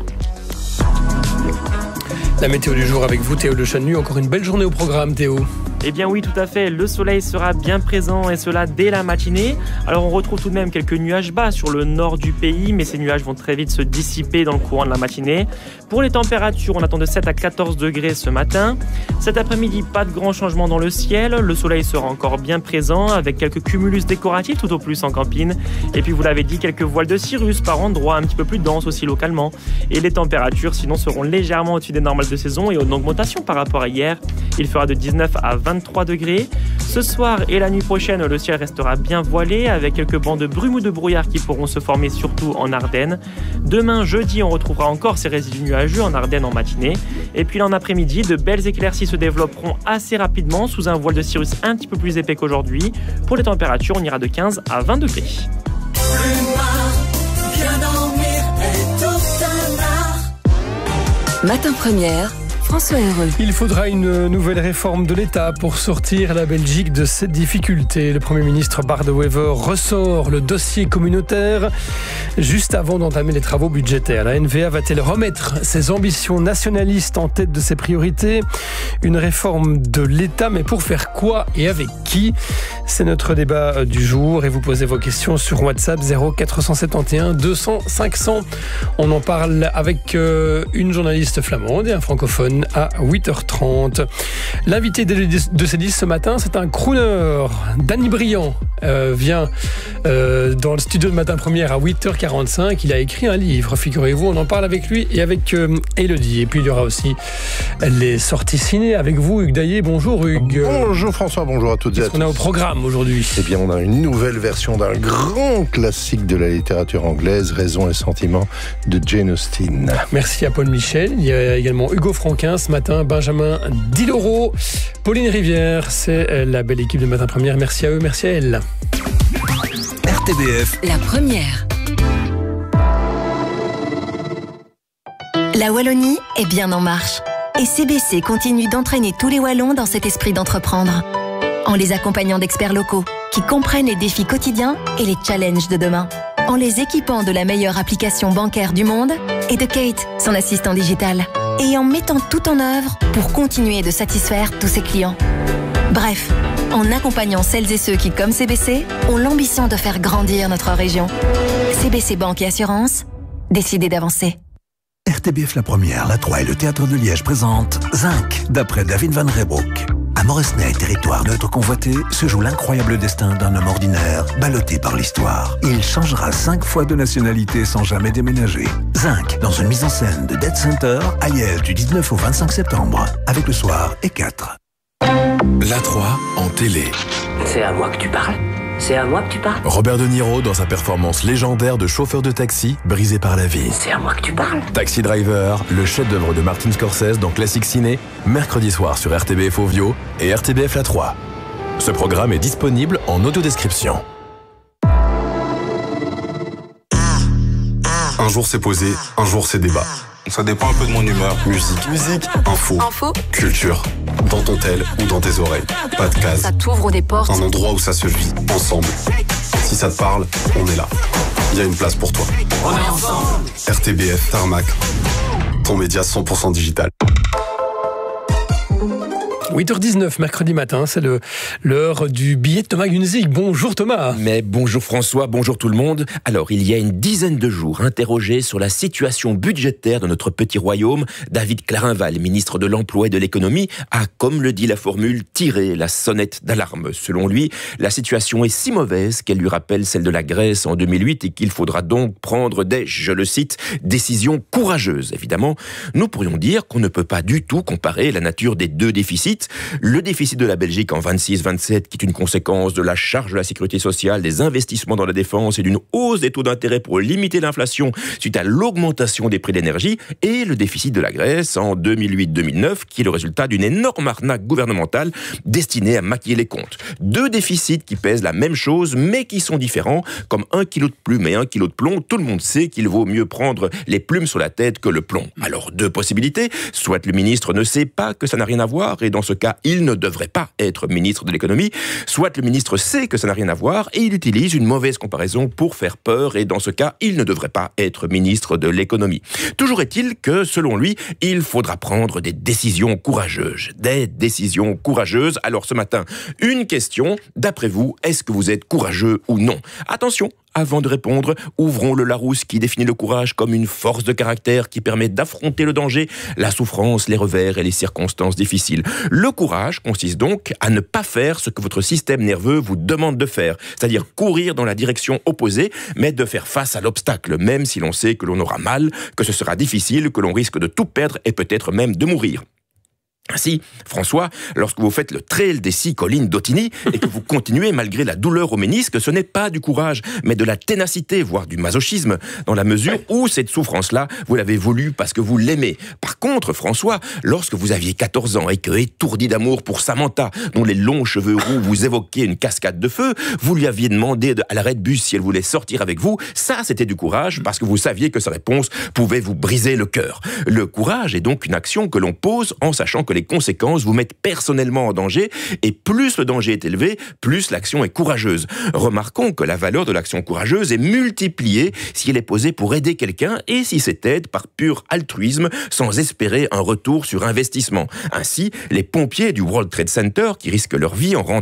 La météo du jour avec vous, Théo Le Chanu. Encore une belle journée au programme, Théo. Eh bien oui, tout à fait. Le soleil sera bien présent et cela dès la matinée. Alors on retrouve tout de même quelques nuages bas sur le nord du pays, mais ces nuages vont très vite se dissiper dans le courant de la matinée. Pour les températures, on attend de sept à quatorze degrés ce matin. Cet après-midi, pas de grands changements dans le ciel. Le soleil sera encore bien présent avec quelques cumulus décoratifs tout au plus en campine. Et puis vous l'avez dit, quelques voiles de cirrus par endroits, un petit peu plus denses aussi localement. Et les températures sinon seront légèrement au-dessus des normales de saison et en augmentation par rapport à hier. Il fera de dix-neuf à vingt-trois degrés. Ce soir et la nuit prochaine, le ciel restera bien voilé avec quelques bancs de brume ou de brouillard qui pourront se former surtout en Ardennes. Demain, jeudi, on retrouvera encore ces résidus nuageux en Ardennes en matinée. Et puis en après-midi, de belles éclaircies se développeront assez rapidement sous un voile de cirrus un petit peu plus épais qu'aujourd'hui. Pour les températures, on ira de quinze à vingt degrés. Matin Première, François Heureux. Il faudra une nouvelle réforme de l'État pour sortir la Belgique de cette difficulté. Le Premier ministre Bart De Wever ressort le dossier communautaire juste avant d'entamer les travaux budgétaires. La N V A va-t-elle remettre ses ambitions nationalistes en tête de ses priorités ? Une réforme de l'État, mais pour faire quoi et avec qui ? C'est notre débat du jour et vous posez vos questions sur WhatsApp zéro quatre cent soixante et un deux cents cinq cents. On en parle avec une journaliste flamande et un francophone. prochaine à huit heures trente. L'invité de C dix ce matin, c'est un crooner. Danny Briand euh, vient euh, dans le studio de Matin Première à huit heures quarante-cinq. Il a écrit un livre, figurez-vous. On en parle avec lui et avec euh, Élodie. Et puis il y aura aussi les sorties ciné avec vous, Hugues Daillé. Bonjour Hugues. Bonjour François, bonjour à toutes et à tous. Qu'est-ce qu'on a au programme aujourd'hui? Eh bien, on a une nouvelle version d'un grand classique de la littérature anglaise, Raison et Sentiment, de Jane Austen. Merci à Paul Michel. Il y a également Hugo Franquin ce matin, Benjamin Diderot, Pauline Rivière. C'est la belle équipe de Matin Première. Merci à eux, merci à elle. R T B F. La première. La Wallonie est bien en marche. Et C B C continue d'entraîner tous les Wallons dans cet esprit d'entreprendre. En les accompagnant d'experts locaux qui comprennent les défis quotidiens et les challenges de demain. En les équipant de la meilleure application bancaire du monde et de Kate, son assistant digital. Et en mettant tout en œuvre pour continuer de satisfaire tous ses clients. Bref, en accompagnant celles et ceux qui, comme C B C, ont l'ambition de faire grandir notre région. C B C Banque et Assurance, décidez d'avancer. R T B F La Première, La trois et le Théâtre de Liège présentent Zinc, d'après David Van Reybrouck. À Moresnet, territoire neutre convoité, se joue l'incroyable destin d'un homme ordinaire, ballotté par l'histoire. Il changera cinq fois de nationalité sans jamais déménager. Zinc, dans une mise en scène de Dead Center, à Liège du dix-neuf au vingt-cinq septembre, avec Le Soir et quatre. La trois en télé. C'est à moi que tu parles? C'est à moi que tu parles? Robert De Niro dans sa performance légendaire de chauffeur de taxi, brisé par la vie. C'est à moi que tu parles? Taxi Driver, le chef-d'œuvre de Martin Scorsese dans Classic Ciné, mercredi soir sur R T B F Ovio et R T B F La trois. Ce programme est disponible en audiodescription. Un jour c'est posé, un jour c'est débat. Ça dépend un peu de mon humeur. Musique, musique, info, Info. culture. Dans ton tel ou dans tes oreilles. Pas de case. Ça t'ouvre des portes. Un endroit où ça se vit, ensemble. Si ça te parle, on est là. Il y a une place pour toi. On est ensemble. R T B F, Tarmac. Ton média cent pour cent digital. huit heures dix-neuf, mercredi matin, c'est le, l'heure du billet de Thomas Gunzig. Bonjour Thomas. Mais bonjour François, bonjour tout le monde. Alors, il y a une dizaine de jours, interrogé sur la situation budgétaire de notre petit royaume, David Clarinval, ministre de l'Emploi et de l'Économie, a, comme le dit la formule, tiré la sonnette d'alarme. Selon lui, la situation est si mauvaise qu'elle lui rappelle celle de la Grèce en deux mille huit et qu'il faudra donc prendre des, je le cite, décisions courageuses. Évidemment, nous pourrions dire qu'on ne peut pas du tout comparer la nature des deux déficits. Le déficit de la Belgique en vingt-six vingt-sept, qui est une conséquence de la charge de la sécurité sociale, des investissements dans la défense et d'une hausse des taux d'intérêt pour limiter l'inflation suite à l'augmentation des prix de l'énergie, et le déficit de la Grèce en deux mille huit deux mille neuf, qui est le résultat d'une énorme arnaque gouvernementale destinée à maquiller les comptes. Deux déficits qui pèsent la même chose, mais qui sont différents, comme un kilo de plume et un kilo de plomb. Tout le monde sait qu'il vaut mieux prendre les plumes sur la tête que le plomb. Alors, deux possibilités. Soit le ministre ne sait pas que ça n'a rien à voir, et dans ce cas, il ne devrait pas être ministre de l'économie, soit le ministre sait que ça n'a rien à voir et il utilise une mauvaise comparaison pour faire peur, et dans ce cas, il ne devrait pas être ministre de l'économie. Toujours est-il que, selon lui, il faudra prendre des décisions courageuses. Des décisions courageuses. Alors ce matin, une question. D'après vous, est-ce que vous êtes courageux ou non? Attention, avant de répondre, ouvrons le Larousse qui définit le courage comme une force de caractère qui permet d'affronter le danger, la souffrance, les revers et les circonstances difficiles. Le courage consiste donc à ne pas faire ce que votre système nerveux vous demande de faire, c'est-à-dire courir dans la direction opposée, mais de faire face à l'obstacle, même si l'on sait que l'on aura mal, que ce sera difficile, que l'on risque de tout perdre et peut-être même de mourir. Ainsi, François, lorsque vous faites le trail des six collines d'Otigny et que vous continuez malgré la douleur au ménisque, ce n'est pas du courage, mais de la ténacité, voire du masochisme, dans la mesure où cette souffrance-là, vous l'avez voulu parce que vous l'aimez. Par contre, François, lorsque vous aviez quatorze ans et que, étourdi d'amour pour Samantha, dont les longs cheveux roux vous évoquaient une cascade de feu, vous lui aviez demandé à l'arrêt de bus si elle voulait sortir avec vous, ça c'était du courage parce que vous saviez que sa réponse pouvait vous briser le cœur. Le courage est donc une action que l'on pose en sachant que les conséquences vous mettent personnellement en danger, et plus le danger est élevé, plus l'action est courageuse. Remarquons que la valeur de l'action courageuse est multipliée si elle est posée pour aider quelqu'un et si cette aide par pur altruisme sans espérer un retour sur investissement. Ainsi, les pompiers du World Trade Center qui risquent leur vie en rentrant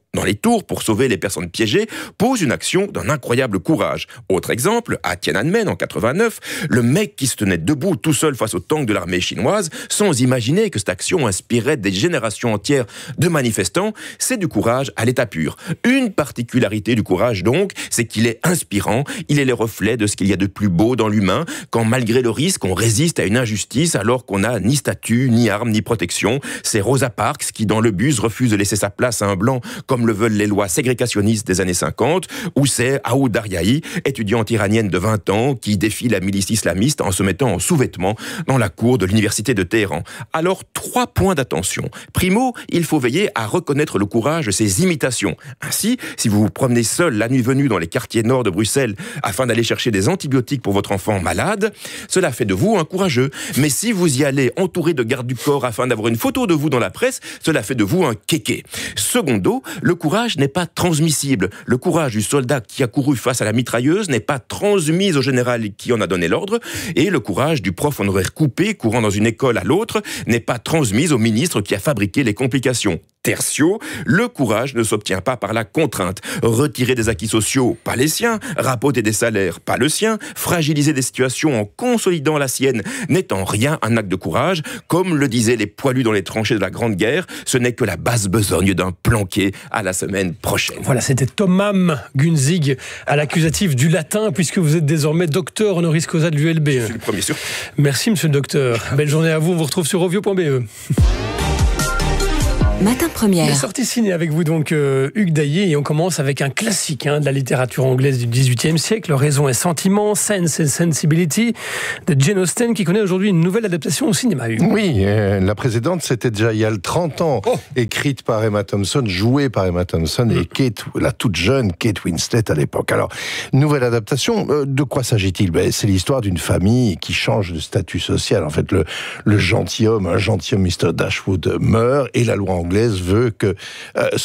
dans les tours pour sauver les personnes piégées pose une action d'un incroyable courage. Autre exemple, à Tiananmen en quatre-vingt-neuf, le mec qui se tenait debout tout seul face au tank de l'armée chinoise, sans imaginer que cette action inspirait des générations entières de manifestants, c'est du courage à l'état pur. Une particularité du courage donc, c'est qu'il est inspirant, il est le reflet de ce qu'il y a de plus beau dans l'humain, quand malgré le risque, on résiste à une injustice alors qu'on n'a ni statut, ni armes, ni protection. C'est Rosa Parks qui, dans le bus, refuse de laisser sa place à un blanc comme le veulent les lois ségrégationnistes des années cinquante, ou c'est Aoud Daryahi, étudiante iranienne de vingt ans, qui défie la milice islamiste en se mettant en sous-vêtements dans la cour de l'université de Téhéran. Alors, trois points d'attention. Primo, il faut veiller à reconnaître le courage de ses imitations. Ainsi, si vous vous promenez seul la nuit venue dans les quartiers nord de Bruxelles afin d'aller chercher des antibiotiques pour votre enfant malade, cela fait de vous un courageux. Mais si vous y allez entouré de gardes du corps afin d'avoir une photo de vous dans la presse, cela fait de vous un kéké. Secondo, le courage n'est pas transmissible. Le courage du soldat qui a couru face à la mitrailleuse n'est pas transmis au général qui en a donné l'ordre, et le courage du prof honoraire coupé courant dans une école à l'autre n'est pas transmis au ministre qui a fabriqué les complications. Tertio, le courage ne s'obtient pas par la contrainte. Retirer des acquis sociaux, pas les siens, rapoter des salaires, pas le sien, fragiliser des situations en consolidant la sienne n'est en rien un acte de courage. Comme le disaient les poilus dans les tranchées de la Grande Guerre, ce n'est que la basse besogne d'un planqué. À la semaine prochaine. Voilà, c'était Thomas Gunzig à l'accusatif du latin, puisque vous êtes désormais docteur honoris causa de l'U L B. Je suis le premier sûr. Merci, monsieur le docteur. Belle journée à vous, on vous retrouve sur ovio point b e. Matin Première. La sortie ciné avec vous donc euh, Hugues Daillet, et on commence avec un classique hein, de la littérature anglaise du dix-huitième siècle, Raison et Sentiment, Sense and Sensibility de Jane Austen, qui connaît aujourd'hui une nouvelle adaptation au cinéma. Hugues. Oui, euh, la précédente c'était déjà il y a trente ans, oh. écrite par Emma Thompson, jouée par Emma Thompson mmh. et Kate, la toute jeune Kate Winslet à l'époque. Alors, nouvelle adaptation, euh, de quoi s'agit-il ? Ben, c'est l'histoire d'une famille qui change de statut social. En fait, le, le gentilhomme, un gentilhomme mister Dashwood meurt et la loi anglaise veut que euh,